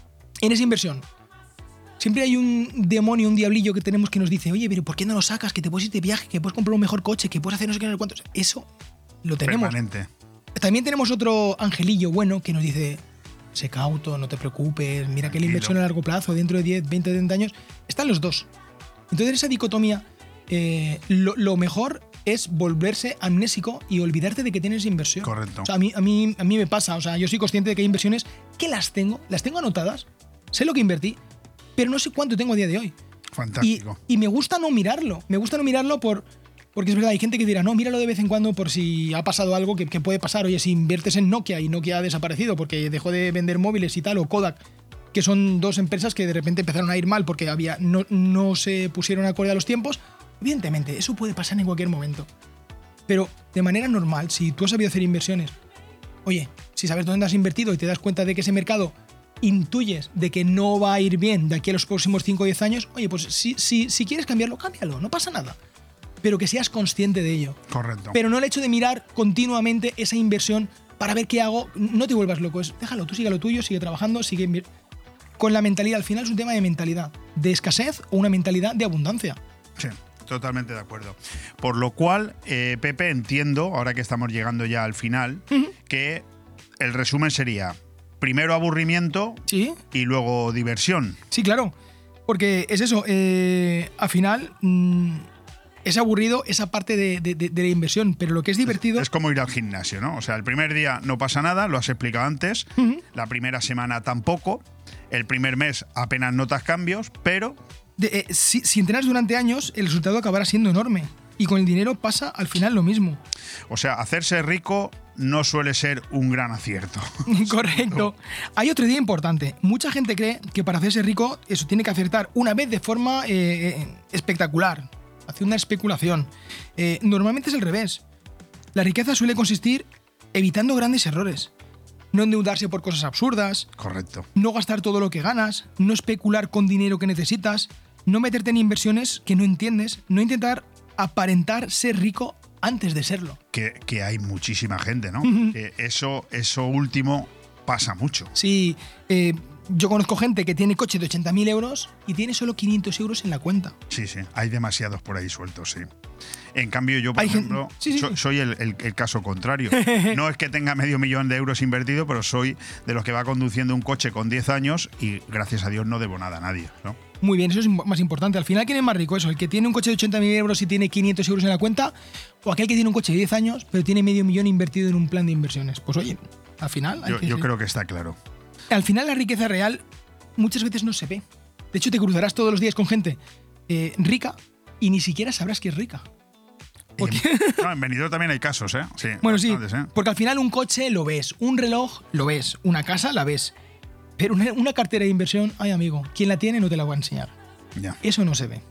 en esa inversión. Siempre hay un demonio, un diablillo que tenemos que nos dice, oye, pero ¿por qué no lo sacas? Que te puedes ir de viaje, que puedes comprar un mejor coche, que puedes hacer no sé qué, no sé cuántos. Eso lo tenemos. Permanente. También tenemos otro angelillo bueno que nos dice, sé cauto, no te preocupes, mira que la inversión a largo plazo, dentro de diez, veinte, treinta años, están los dos. Entonces, en esa dicotomía, eh, lo, lo mejor es volverse amnésico y olvidarte de que tienes inversión. Correcto. O sea, a mí, a mí, a mí me pasa, o sea, yo soy consciente de que hay inversiones que las tengo, las tengo anotadas, sé lo que invertí, pero no sé cuánto tengo a día de hoy. Fantástico. Y, y me gusta no mirarlo. Me gusta no mirarlo por, porque es verdad, hay gente que dirá, no, míralo de vez en cuando por si ha pasado algo que, que puede pasar. Oye, si inviertes en Nokia y Nokia ha desaparecido porque dejó de vender móviles y tal, o Kodak, que son dos empresas que de repente empezaron a ir mal porque había, no, no se pusieron acorde a los tiempos, evidentemente, eso puede pasar en cualquier momento. Pero de manera normal, si tú has sabido hacer inversiones, oye, si sabes dónde has invertido y te das cuenta de que ese mercado intuyes de que no va a ir bien de aquí a los próximos cinco o diez años, oye, pues si, si, si quieres cambiarlo, cámbialo, no pasa nada. Pero que seas consciente de ello. Correcto. Pero no el hecho de mirar continuamente esa inversión para ver qué hago, no te vuelvas loco, es, déjalo, tú sigue lo tuyo, sigue trabajando, sigue invir- con la mentalidad, al final es un tema de mentalidad, de escasez o una mentalidad de abundancia. Sí. Totalmente de acuerdo. Por lo cual, eh, Pepe, entiendo, ahora que estamos llegando ya al final, uh-huh. que el resumen sería primero aburrimiento, ¿sí? Y luego diversión. Sí, claro. Porque es eso, eh, al final mmm, es aburrido esa parte de, de, de la inversión, pero lo que es divertido... Es, es como ir al gimnasio, ¿no? O sea, el primer día no pasa nada, lo has explicado antes, uh-huh. la primera semana tampoco, el primer mes apenas notas cambios, pero... De, eh, si, si entrenas durante años, el resultado acabará siendo enorme. Y con el dinero pasa al final lo mismo. O sea, hacerse rico no suele ser un gran acierto. Correcto. Hay otro día importante. Mucha gente cree que para hacerse rico eso tiene que acertar una vez de forma eh, espectacular. Hace una especulación. Eh, normalmente es al revés. La riqueza suele consistir evitando grandes errores. No endeudarse por cosas absurdas. Correcto. No gastar todo lo que ganas. No especular con dinero que necesitas. No meterte en inversiones que no entiendes. No intentar aparentar ser rico antes de serlo. Que, que hay muchísima gente, ¿no? Uh-huh. Que eso, eso último pasa mucho. Sí, eh, yo conozco gente que tiene coche de ochenta mil euros y tiene solo quinientos euros en la cuenta. Sí, sí, hay demasiados por ahí sueltos, sí. En cambio, yo, por hay ejemplo, gente... sí, sí. So, soy el, el, el caso contrario. No es que tenga medio millón de euros invertido, pero soy de los que va conduciendo un coche con diez años y, gracias a Dios, no debo nada a nadie, ¿no? Muy bien, eso es más importante. Al final, ¿quién es más rico? Eso, el que tiene un coche de ochenta mil euros y tiene quinientos euros en la cuenta, o aquel que tiene un coche de diez años, pero tiene medio millón invertido en un plan de inversiones. Pues oye, al final... Hay yo que yo ser... creo que está claro. Al final, la riqueza real muchas veces no se ve. De hecho, te cruzarás todos los días con gente eh, rica y ni siquiera sabrás que es rica. Porque... No, en Benidorm también hay casos, ¿eh? Sí, bueno, sí, ¿eh? Porque al final un coche lo ves, un reloj lo ves, una casa la ves, pero una, una cartera de inversión, ay amigo, quien la tiene no te la va a enseñar. Ya. Eso no se ve.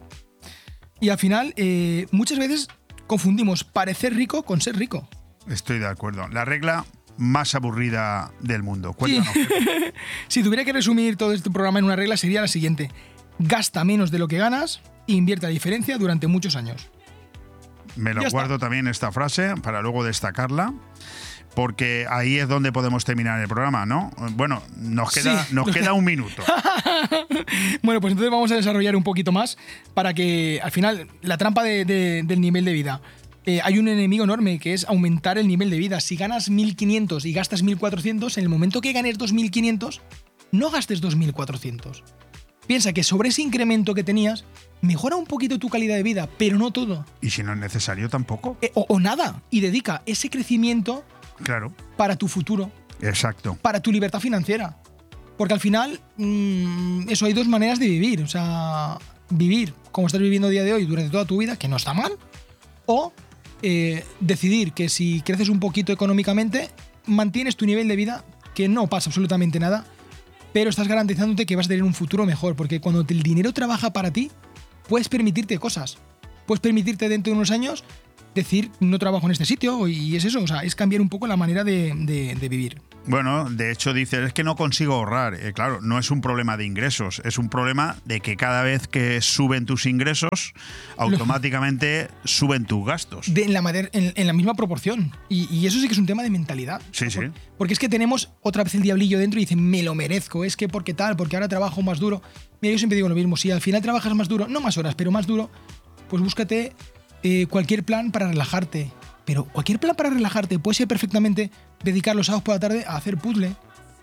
Y al final, eh, muchas veces confundimos parecer rico con ser rico. Estoy de acuerdo. La regla más aburrida del mundo. Cuéntanos. Sí. Si tuviera que resumir todo este programa en una regla, sería la siguiente. Gasta menos de lo que ganas e invierte la diferencia durante muchos años. Me lo guardo también esta frase para luego destacarla, porque ahí es donde podemos terminar el programa, ¿no? Bueno, nos queda, sí. nos queda un minuto. Bueno, pues entonces vamos a desarrollar un poquito más para que al final la trampa de, de, del nivel de vida. eh, hay un enemigo enorme que es aumentar el nivel de vida. Si ganas mil quinientos y gastas mil cuatrocientos, en el momento que ganes dos mil quinientos, no gastes dos mil cuatrocientos. Piensa que sobre ese incremento que tenías, mejora un poquito tu calidad de vida, pero no todo. Y si no es necesario, tampoco. Eh, o, o nada. Y dedica ese crecimiento claro. para tu futuro. Exacto. Para tu libertad financiera. Porque al final, mmm, eso, hay dos maneras de vivir. O sea, vivir como estás viviendo a día de hoy durante toda tu vida, que no está mal, o eh, decidir que si creces un poquito económicamente, mantienes tu nivel de vida, que no pasa absolutamente nada, pero estás garantizándote que vas a tener un futuro mejor, porque cuando el dinero trabaja para ti, puedes permitirte cosas. Puedes permitirte dentro de unos años decir, no trabajo en este sitio, y es eso, o sea, es cambiar un poco la manera de, de, de vivir. Bueno, de hecho dices, es que no consigo ahorrar. Eh, claro, no es un problema de ingresos, es un problema de que cada vez que suben tus ingresos, automáticamente Lo... suben tus gastos. De, en, la mader, en, en la misma proporción. Y, y eso sí que es un tema de mentalidad. Sí, sí. Porque es que tenemos otra vez el diablillo dentro y dicen, me lo merezco, es que porque tal, porque ahora trabajo más duro. Mira, yo siempre digo lo mismo, si al final trabajas más duro, no más horas, pero más duro, pues búscate eh, cualquier plan para relajarte. Pero cualquier plan para relajarte puede ser perfectamente dedicar los sábados por la tarde a hacer puzzle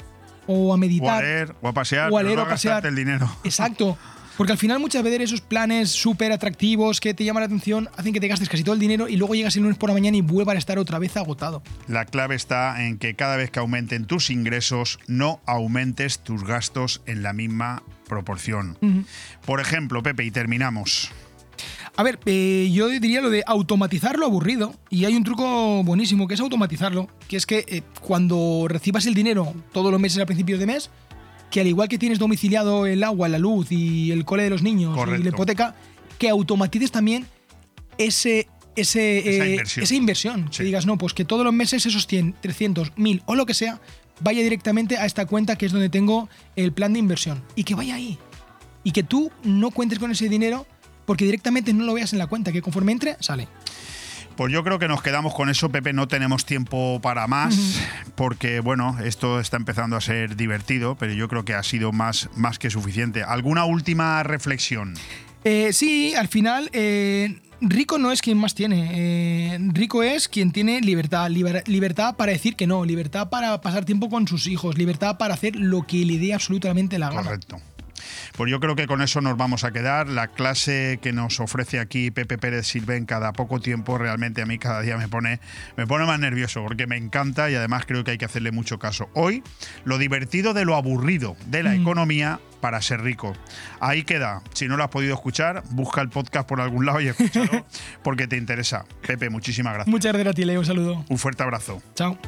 o a meditar. O a leer, o a pasear, o a, leer, no o a pasear. el dinero. Exacto. Porque al final muchas veces esos planes súper atractivos que te llaman la atención hacen que te gastes casi todo el dinero y luego llegas el lunes por la mañana y vuelvas a estar otra vez agotado. La clave está en que cada vez que aumenten tus ingresos, no aumentes tus gastos en la misma proporción. Uh-huh. Por ejemplo, Pepe, y terminamos. A ver, eh, yo diría lo de automatizar lo aburrido, y hay un truco buenísimo que es automatizarlo, que es que eh, cuando recibas el dinero todos los meses a principios de mes, que al igual que tienes domiciliado el agua, la luz y el cole de los niños Correcto. Y la hipoteca, que automatices también ese, ese, esa eh, inversión. Esa inversión. Sí. Que digas, no, pues que todos los meses esos cien, trescientos, mil o lo que sea, vaya directamente a esta cuenta que es donde tengo el plan de inversión. Y que vaya ahí. Y que tú no cuentes con ese dinero porque directamente no lo veas en la cuenta, que conforme entre, sale. Pues yo creo que nos quedamos con eso, Pepe, no tenemos tiempo para más, uh-huh. porque bueno, esto está empezando a ser divertido, pero yo creo que ha sido más, más que suficiente. ¿Alguna última reflexión? Eh, sí, al final, eh, rico no es quien más tiene, eh, rico es quien tiene libertad, liber, libertad para decir que no, libertad para pasar tiempo con sus hijos, libertad para hacer lo que le dé absolutamente la gana. Correcto. Pues yo creo que con eso nos vamos a quedar. La clase que nos ofrece aquí Pepe Pérez Sirven cada poco tiempo, realmente a mí cada día me pone, me pone más nervioso porque me encanta y además creo que hay que hacerle mucho caso. Hoy, lo divertido de lo aburrido de la mm. economía para ser rico. Ahí queda. Si no lo has podido escuchar, busca el podcast por algún lado y escúchalo porque te interesa. Pepe, muchísimas gracias. Muchas gracias a ti, Leo. Un saludo. Un fuerte abrazo. Chao.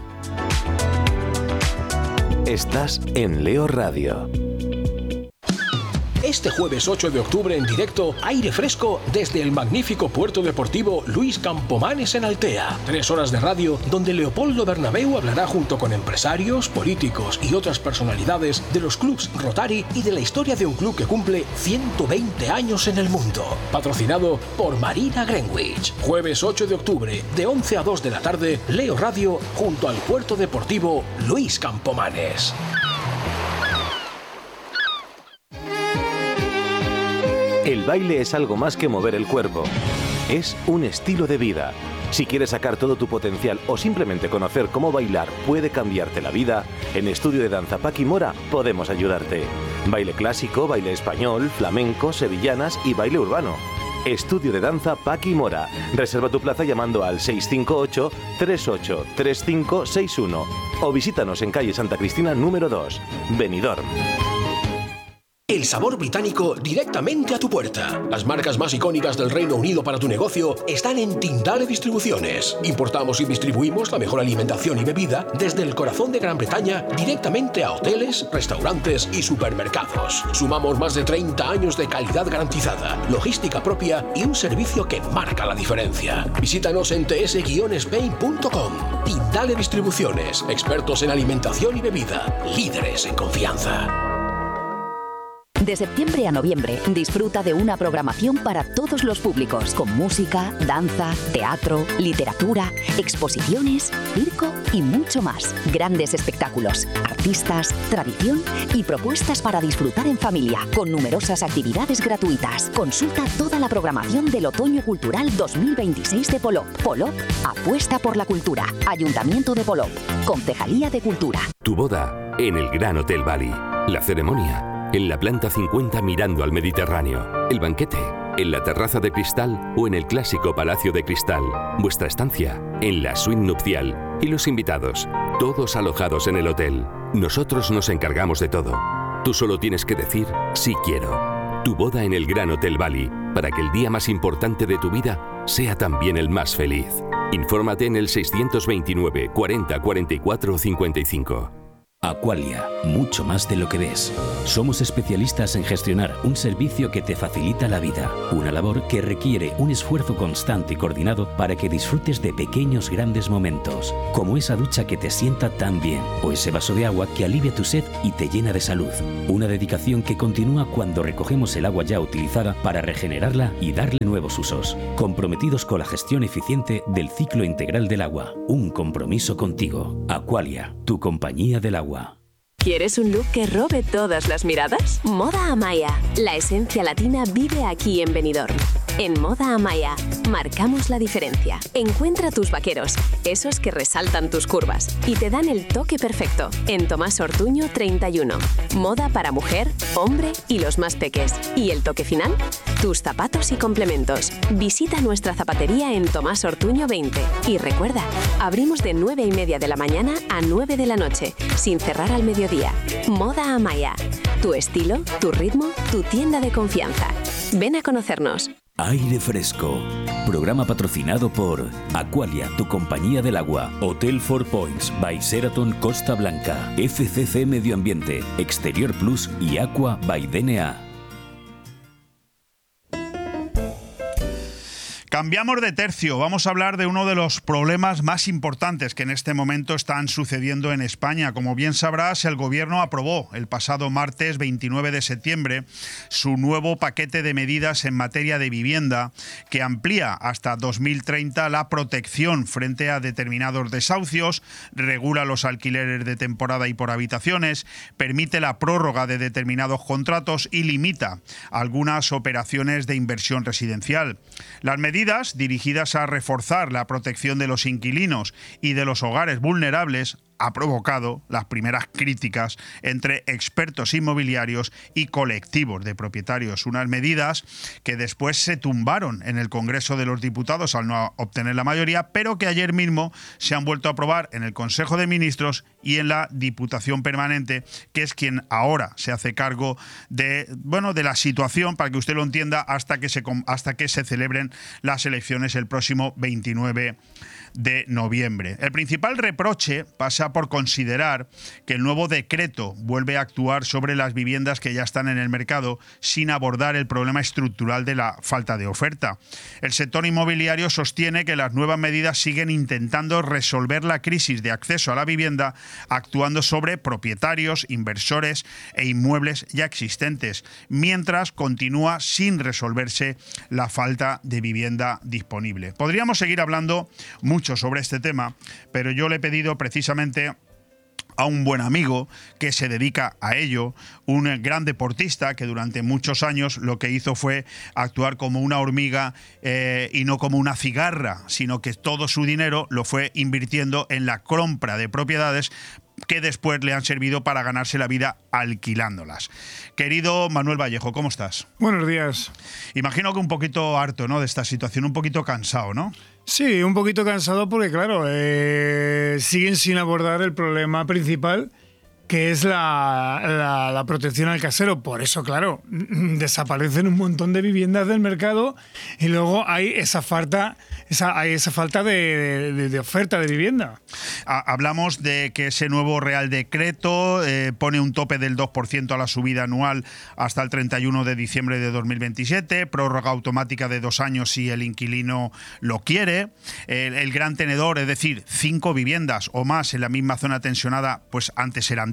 Estás en Leo Radio. Este jueves ocho de octubre en directo, aire fresco desde el magnífico puerto deportivo Luis Campomanes en Altea. Tres horas de radio donde Leopoldo Bernabéu hablará junto con empresarios, políticos y otras personalidades de los clubs Rotary y de la historia de un club que cumple ciento veinte años en el mundo. Patrocinado por Marina Greenwich. Jueves ocho de octubre, de once a dos de la tarde, Leo Radio junto al puerto deportivo Luis Campomanes. El baile es algo más que mover el cuerpo. Es un estilo de vida. Si quieres sacar todo tu potencial o simplemente conocer cómo bailar puede cambiarte la vida, en Estudio de Danza Paqui Mora podemos ayudarte. Baile clásico, baile español, flamenco, sevillanas y baile urbano. Estudio de Danza Paqui Mora. Reserva tu plaza llamando al seis cinco ocho, tres ocho tres cinco seis uno o visítanos en calle Santa Cristina número dos, Benidorm. El sabor británico directamente a tu puerta. Las marcas más icónicas del Reino Unido para tu negocio están en Tindale Distribuciones. Importamos y distribuimos la mejor alimentación y bebida desde el corazón de Gran Bretaña directamente a hoteles, restaurantes y supermercados. Sumamos más de treinta años de calidad garantizada, logística propia y un servicio que marca la diferencia. Visítanos en t s guion spain punto com. Tindale Distribuciones, expertos en alimentación y bebida, líderes en confianza. De septiembre a noviembre, disfruta de una programación para todos los públicos, con música, danza, teatro, literatura, exposiciones, circo y mucho más. Grandes espectáculos, artistas, tradición y propuestas para disfrutar en familia, con numerosas actividades gratuitas. Consulta toda la programación del Otoño Cultural dos mil veintiséis de Polop. Polop apuesta por la cultura. Ayuntamiento de Polop. Concejalía de Cultura. Tu boda en el Gran Hotel Bali. La ceremonia en la planta cincuenta mirando al Mediterráneo. El banquete en la terraza de cristal o en el clásico Palacio de Cristal. Vuestra estancia en la suite nupcial. Y los invitados, todos alojados en el hotel. Nosotros nos encargamos de todo. Tú solo tienes que decir sí quiero. Tu boda en el Gran Hotel Bali, para que el día más importante de tu vida sea también el más feliz. Infórmate en el seiscientos veintinueve cuarenta cuarenta y cuatro cincuenta y cinco. Aqualia, mucho más de lo que ves. Somos especialistas en gestionar un servicio que te facilita la vida. Una labor que requiere un esfuerzo constante y coordinado para que disfrutes de pequeños grandes momentos, como esa ducha que te sienta tan bien, o ese vaso de agua que alivia tu sed y te llena de salud. Una dedicación que continúa cuando recogemos el agua ya utilizada para regenerarla y darle nuevos usos. Comprometidos con la gestión eficiente del ciclo integral del agua. Un compromiso contigo. Aqualia, tu compañía del agua. ¿Quieres un look que robe todas las miradas? Moda Amaya. La esencia latina vive aquí en Benidorm. En Moda Amaya marcamos la diferencia. Encuentra tus vaqueros, esos que resaltan tus curvas y te dan el toque perfecto. En Tomás Ortuño treinta y uno. Moda para mujer, hombre y los más peques. ¿Y el toque final? Tus zapatos y complementos. Visita nuestra zapatería en Tomás Ortuño veinte. Y recuerda, abrimos de nueve y media de la mañana a nueve de la noche, sin cerrar al mediodía. Moda Amaya. Tu estilo, tu ritmo, tu tienda de confianza. Ven a conocernos. Aire Fresco. Programa patrocinado por Aqualia, tu compañía del agua. Hotel Four Points by Sheraton Costa Blanca. F C C Medio Ambiente, Exterior Plus y Aqua by D N A. Cambiamos de tercio, vamos a hablar de uno de los problemas más importantes que en este momento están sucediendo en España. Como bien sabrás, el Gobierno aprobó el pasado martes veintinueve de septiembre su nuevo paquete de medidas en materia de vivienda que amplía hasta dos mil treinta la protección frente a determinados desahucios, regula los alquileres de temporada y por habitaciones, permite la prórroga de determinados contratos y limita algunas operaciones de inversión residencial. Las medidas dirigidas a reforzar la protección de los inquilinos y de los hogares vulnerables ha provocado las primeras críticas entre expertos inmobiliarios y colectivos de propietarios. Unas medidas que después se tumbaron en el Congreso de los Diputados al no obtener la mayoría, pero que ayer mismo se han vuelto a aprobar en el Consejo de Ministros y en la Diputación Permanente, que es quien ahora se hace cargo de, bueno, de la situación, para que usted lo entienda, hasta que se, hasta que se celebren las elecciones el próximo veintinueve de noviembre. El principal reproche pasa por considerar que el nuevo decreto vuelve a actuar sobre las viviendas que ya están en el mercado sin abordar el problema estructural de la falta de oferta. El sector inmobiliario sostiene que las nuevas medidas siguen intentando resolver la crisis de acceso a la vivienda actuando sobre propietarios, inversores e inmuebles ya existentes, mientras continúa sin resolverse la falta de vivienda disponible. Podríamos seguir hablando mucho sobre este tema, pero yo le he pedido precisamente a un buen amigo que se dedica a ello, un gran deportista que durante muchos años lo que hizo fue actuar como una hormiga eh, y no como una cigarra, sino que todo su dinero lo fue invirtiendo en la compra de propiedades que después le han servido para ganarse la vida alquilándolas. Querido Manuel Vallejo, ¿cómo estás? Buenos días. Imagino que un poquito harto, ¿no?, de esta situación, un poquito cansado, ¿no? Sí, un poquito cansado porque, claro, eh, siguen sin abordar el problema principal, que es la, la, la protección al casero. Por eso, claro, desaparecen un montón de viviendas del mercado y luego hay esa falta, esa, hay esa falta de, de, de oferta de vivienda. Hablamos de que ese nuevo Real Decreto eh, pone un tope del dos por ciento a la subida anual hasta el treinta y uno de diciembre de dos mil veintisiete, prórroga automática de dos años si el inquilino lo quiere, el, el gran tenedor, es decir, cinco viviendas o más en la misma zona tensionada, pues antes eran diez.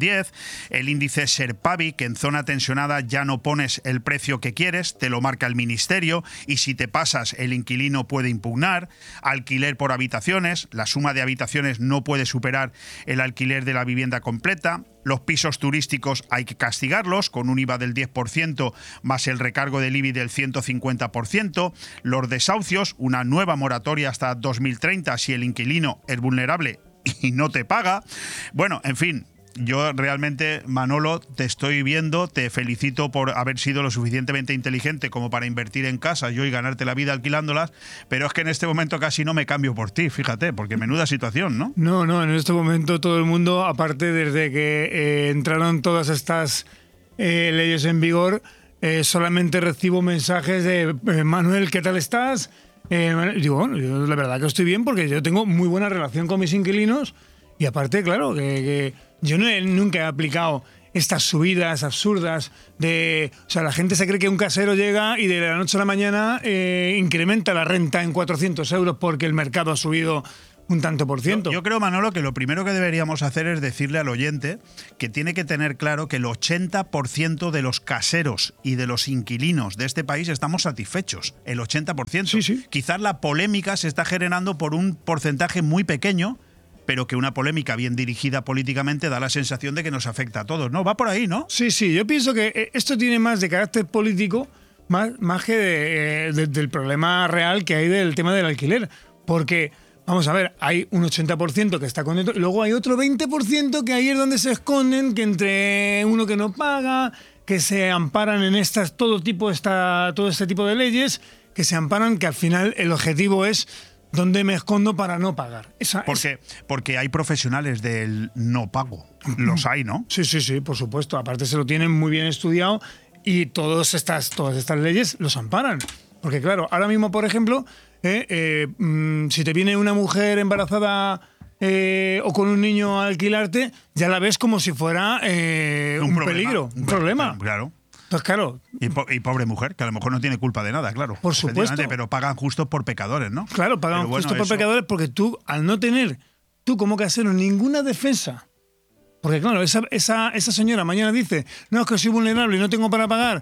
diez, el índice Serpavi, que en zona tensionada ya no pones el precio que quieres, te lo marca el ministerio, y si te pasas el inquilino puede impugnar, alquiler por habitaciones, la suma de habitaciones no puede superar el alquiler de la vivienda completa. Los pisos turísticos hay que castigarlos con un I V A del diez por ciento más el recargo del I B I del ciento cincuenta por ciento. Los desahucios, una nueva moratoria hasta dos mil treinta si el inquilino es vulnerable y no te paga. Bueno, en fin. Yo realmente, Manolo, te estoy viendo, te felicito por haber sido lo suficientemente inteligente como para invertir en casas yo y ganarte la vida alquilándolas, pero es que en este momento casi no me cambio por ti, fíjate, porque menuda situación, ¿no? No, no, en este momento todo el mundo, aparte desde que eh, entraron todas estas eh, leyes en vigor, eh, solamente recibo mensajes de eh, Manuel, ¿qué tal estás? Eh, digo, bueno, yo la verdad que estoy bien porque yo tengo muy buena relación con mis inquilinos y aparte, claro, que... que yo no he, nunca he aplicado estas subidas absurdas de... O sea, la gente se cree que un casero llega y de la noche a la mañana eh, incrementa la renta en cuatrocientos euros porque el mercado ha subido un tanto por ciento. Yo, yo creo, Manolo, que lo primero que deberíamos hacer es decirle al oyente que tiene que tener claro que el ochenta por ciento de los caseros y de los inquilinos de este país estamos satisfechos. El ochenta por ciento. Sí, sí. Quizás la polémica se está generando por un porcentaje muy pequeño, pero que una polémica bien dirigida políticamente da la sensación de que nos afecta a todos, ¿no? Va por ahí, ¿no? Sí, sí, yo pienso que esto tiene más de carácter político más, más que de, de, del problema real que hay del tema del alquiler. Porque, vamos a ver, hay un ochenta por ciento que está contento y luego hay otro veinte por ciento que ahí es donde se esconden, que entre uno que no paga, que se amparan en estas todo tipo esta, todo este tipo de leyes, que se amparan, que al final el objetivo es... ¿Dónde me escondo para no pagar? Esa, porque, porque hay profesionales del no pago. Los hay, ¿no? Sí, sí, sí, por supuesto. Aparte se lo tienen muy bien estudiado y todas estas, todas estas leyes los amparan. Porque claro, ahora mismo, por ejemplo, eh, eh, mmm, si te viene una mujer embarazada eh, o con un niño a alquilarte, ya la ves como si fuera eh, un, un problema, peligro, un, un problema. Claro. Pues claro. Y, po y pobre mujer, que a lo mejor no tiene culpa de nada, claro. Por supuesto. Pero pagan justos por pecadores, ¿no? Claro, pagan bueno, justos por eso... pecadores porque tú, al no tener, tú como casero, ninguna defensa. Porque claro, esa, esa, esa señora mañana dice, no, es que soy vulnerable y no tengo para pagar,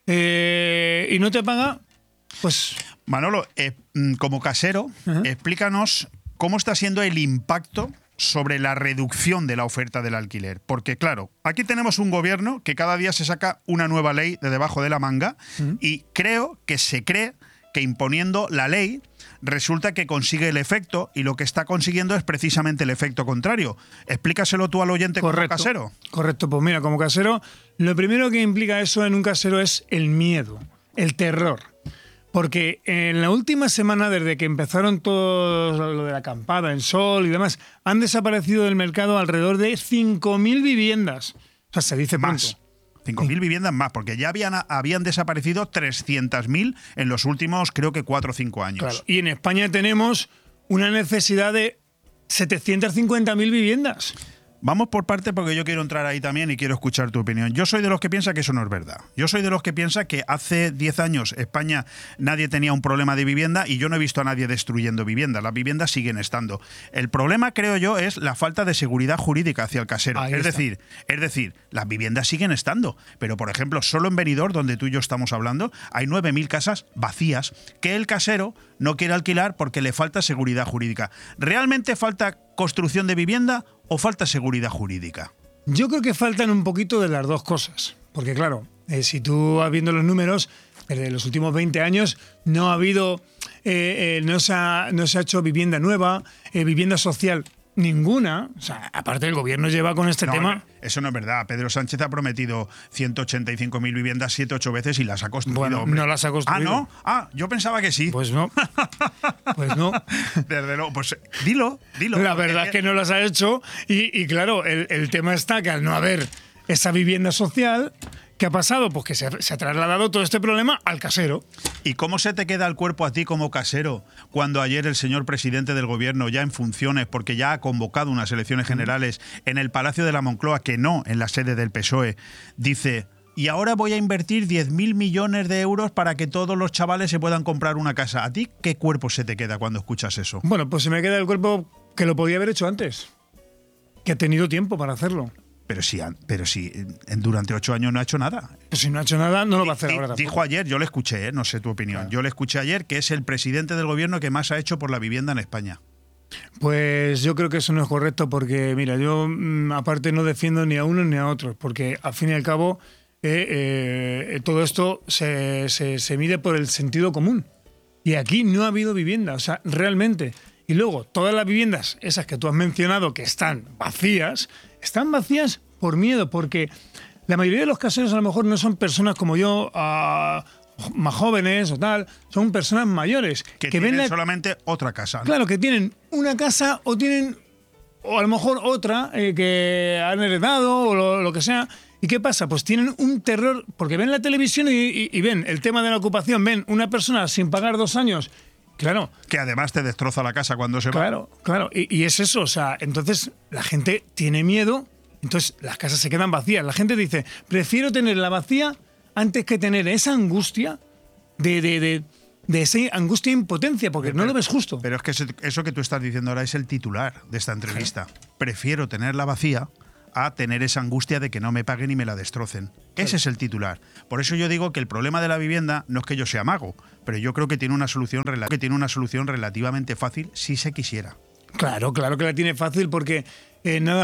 eh, y no te paga, pues... Manolo, eh, como casero, uh-huh. explícanos cómo está siendo el impacto sobre la reducción de la oferta del alquiler. Porque, claro, aquí tenemos un gobierno que cada día se saca una nueva ley de debajo de la manga uh-huh. y creo que se cree que imponiendo la ley resulta que consigue el efecto y lo que está consiguiendo es precisamente el efecto contrario. Explícaselo tú al oyente. Correcto, como casero. Correcto, pues mira, como casero, lo primero que implica eso en un casero es el miedo, el terror. Porque en la última semana, desde que empezaron todo lo de la acampada, el sol y demás, han desaparecido del mercado alrededor de cinco mil viviendas. O sea, se dice más. cinco mil viviendas más, porque ya habían, habían desaparecido trescientas mil en los últimos, creo que cuatro o cinco años. Claro. Y en España tenemos una necesidad de setecientas cincuenta mil viviendas. Vamos por parte porque yo quiero entrar ahí también y quiero escuchar tu opinión. Yo soy de los que piensa que eso no es verdad. Yo soy de los que piensa que hace diez años España nadie tenía un problema de vivienda y yo no he visto a nadie destruyendo viviendas. Las viviendas siguen estando. El problema, creo yo, es la falta de seguridad jurídica hacia el casero. Ahí es está. decir, es decir, las viviendas siguen estando. Pero, por ejemplo, solo en Benidorm, donde tú y yo estamos hablando, hay nueve mil casas vacías que el casero no quiere alquilar porque le falta seguridad jurídica. ¿Realmente falta construcción de vivienda o falta seguridad jurídica? Yo creo que faltan un poquito de las dos cosas. Porque claro, eh, si tú vas viendo los números, desde los últimos veinte años no ha habido, eh, eh, no, se ha, no se ha hecho vivienda nueva, eh, vivienda social ninguna. O sea, aparte el gobierno lleva con este no, tema... Eso no es verdad. Pedro Sánchez ha prometido ciento ochenta y cinco mil viviendas siete, ocho veces y las ha construido. Bueno, hombre. no las ha construido. Ah, ¿no? Ah, yo pensaba que sí. Pues no. Pues no. Desde luego, pues dilo, dilo. La verdad es que no las ha hecho y, y claro, el, el tema está que al no haber esa vivienda social... ¿Qué ha pasado? Pues que se ha, se ha trasladado todo este problema al casero. ¿Y cómo se te queda el cuerpo a ti como casero cuando ayer el señor presidente del gobierno, ya en funciones, porque ya ha convocado unas elecciones generales en el Palacio de la Moncloa, que no en la sede del P S O E, dice... Y ahora voy a invertir diez mil millones de euros para que todos los chavales se puedan comprar una casa? ¿A ti qué cuerpo se te queda cuando escuchas eso? Bueno, pues se me queda el cuerpo que lo podía haber hecho antes. Que ha tenido tiempo para hacerlo. Pero si, pero si durante ocho años no ha hecho nada. Pues si no ha hecho nada, no lo va a hacer ahora tampoco. Dijo ayer, yo le escuché, ¿eh? No sé tu opinión, claro. Yo le escuché ayer que es el presidente del gobierno que más ha hecho por la vivienda en España. Pues yo creo que eso no es correcto porque, mira, yo mmm, aparte no defiendo ni a unos ni a otros, porque al fin y al cabo eh, eh, todo esto se, se, se mide por el sentido común. Y aquí no ha habido vivienda, o sea, realmente. Y luego, todas las viviendas, esas que tú has mencionado, que están vacías, están vacías por miedo, porque la mayoría de los caseros a lo mejor no son personas como yo, uh, más jóvenes o tal, son personas mayores. Que, que tienen ven la... solamente otra casa, ¿no? Claro, que tienen una casa o tienen, o a lo mejor otra, eh, que han heredado o lo, lo que sea. ¿Y qué pasa? Pues tienen un terror, porque ven la televisión y, y, y ven el tema de la ocupación, ven una persona sin pagar dos años. Claro. Que además te destroza la casa cuando se va. Claro, claro. Y, y es eso, o sea, entonces la gente tiene miedo, entonces las casas se quedan vacías. La gente dice, prefiero tenerla vacía antes que tener esa angustia de, de, de, de esa angustia e impotencia, porque pero, no lo ves justo. Pero es que eso que tú estás diciendo ahora es el titular de esta entrevista. Claro. Prefiero tenerla vacía a tener esa angustia de que no me paguen y me la destrocen. Claro. Ese es el titular. Por eso yo digo que el problema de la vivienda no es que yo sea mago, pero yo creo que tiene una solución, que tiene una solución relativamente fácil si se quisiera. Claro, claro que la tiene fácil porque eh, nada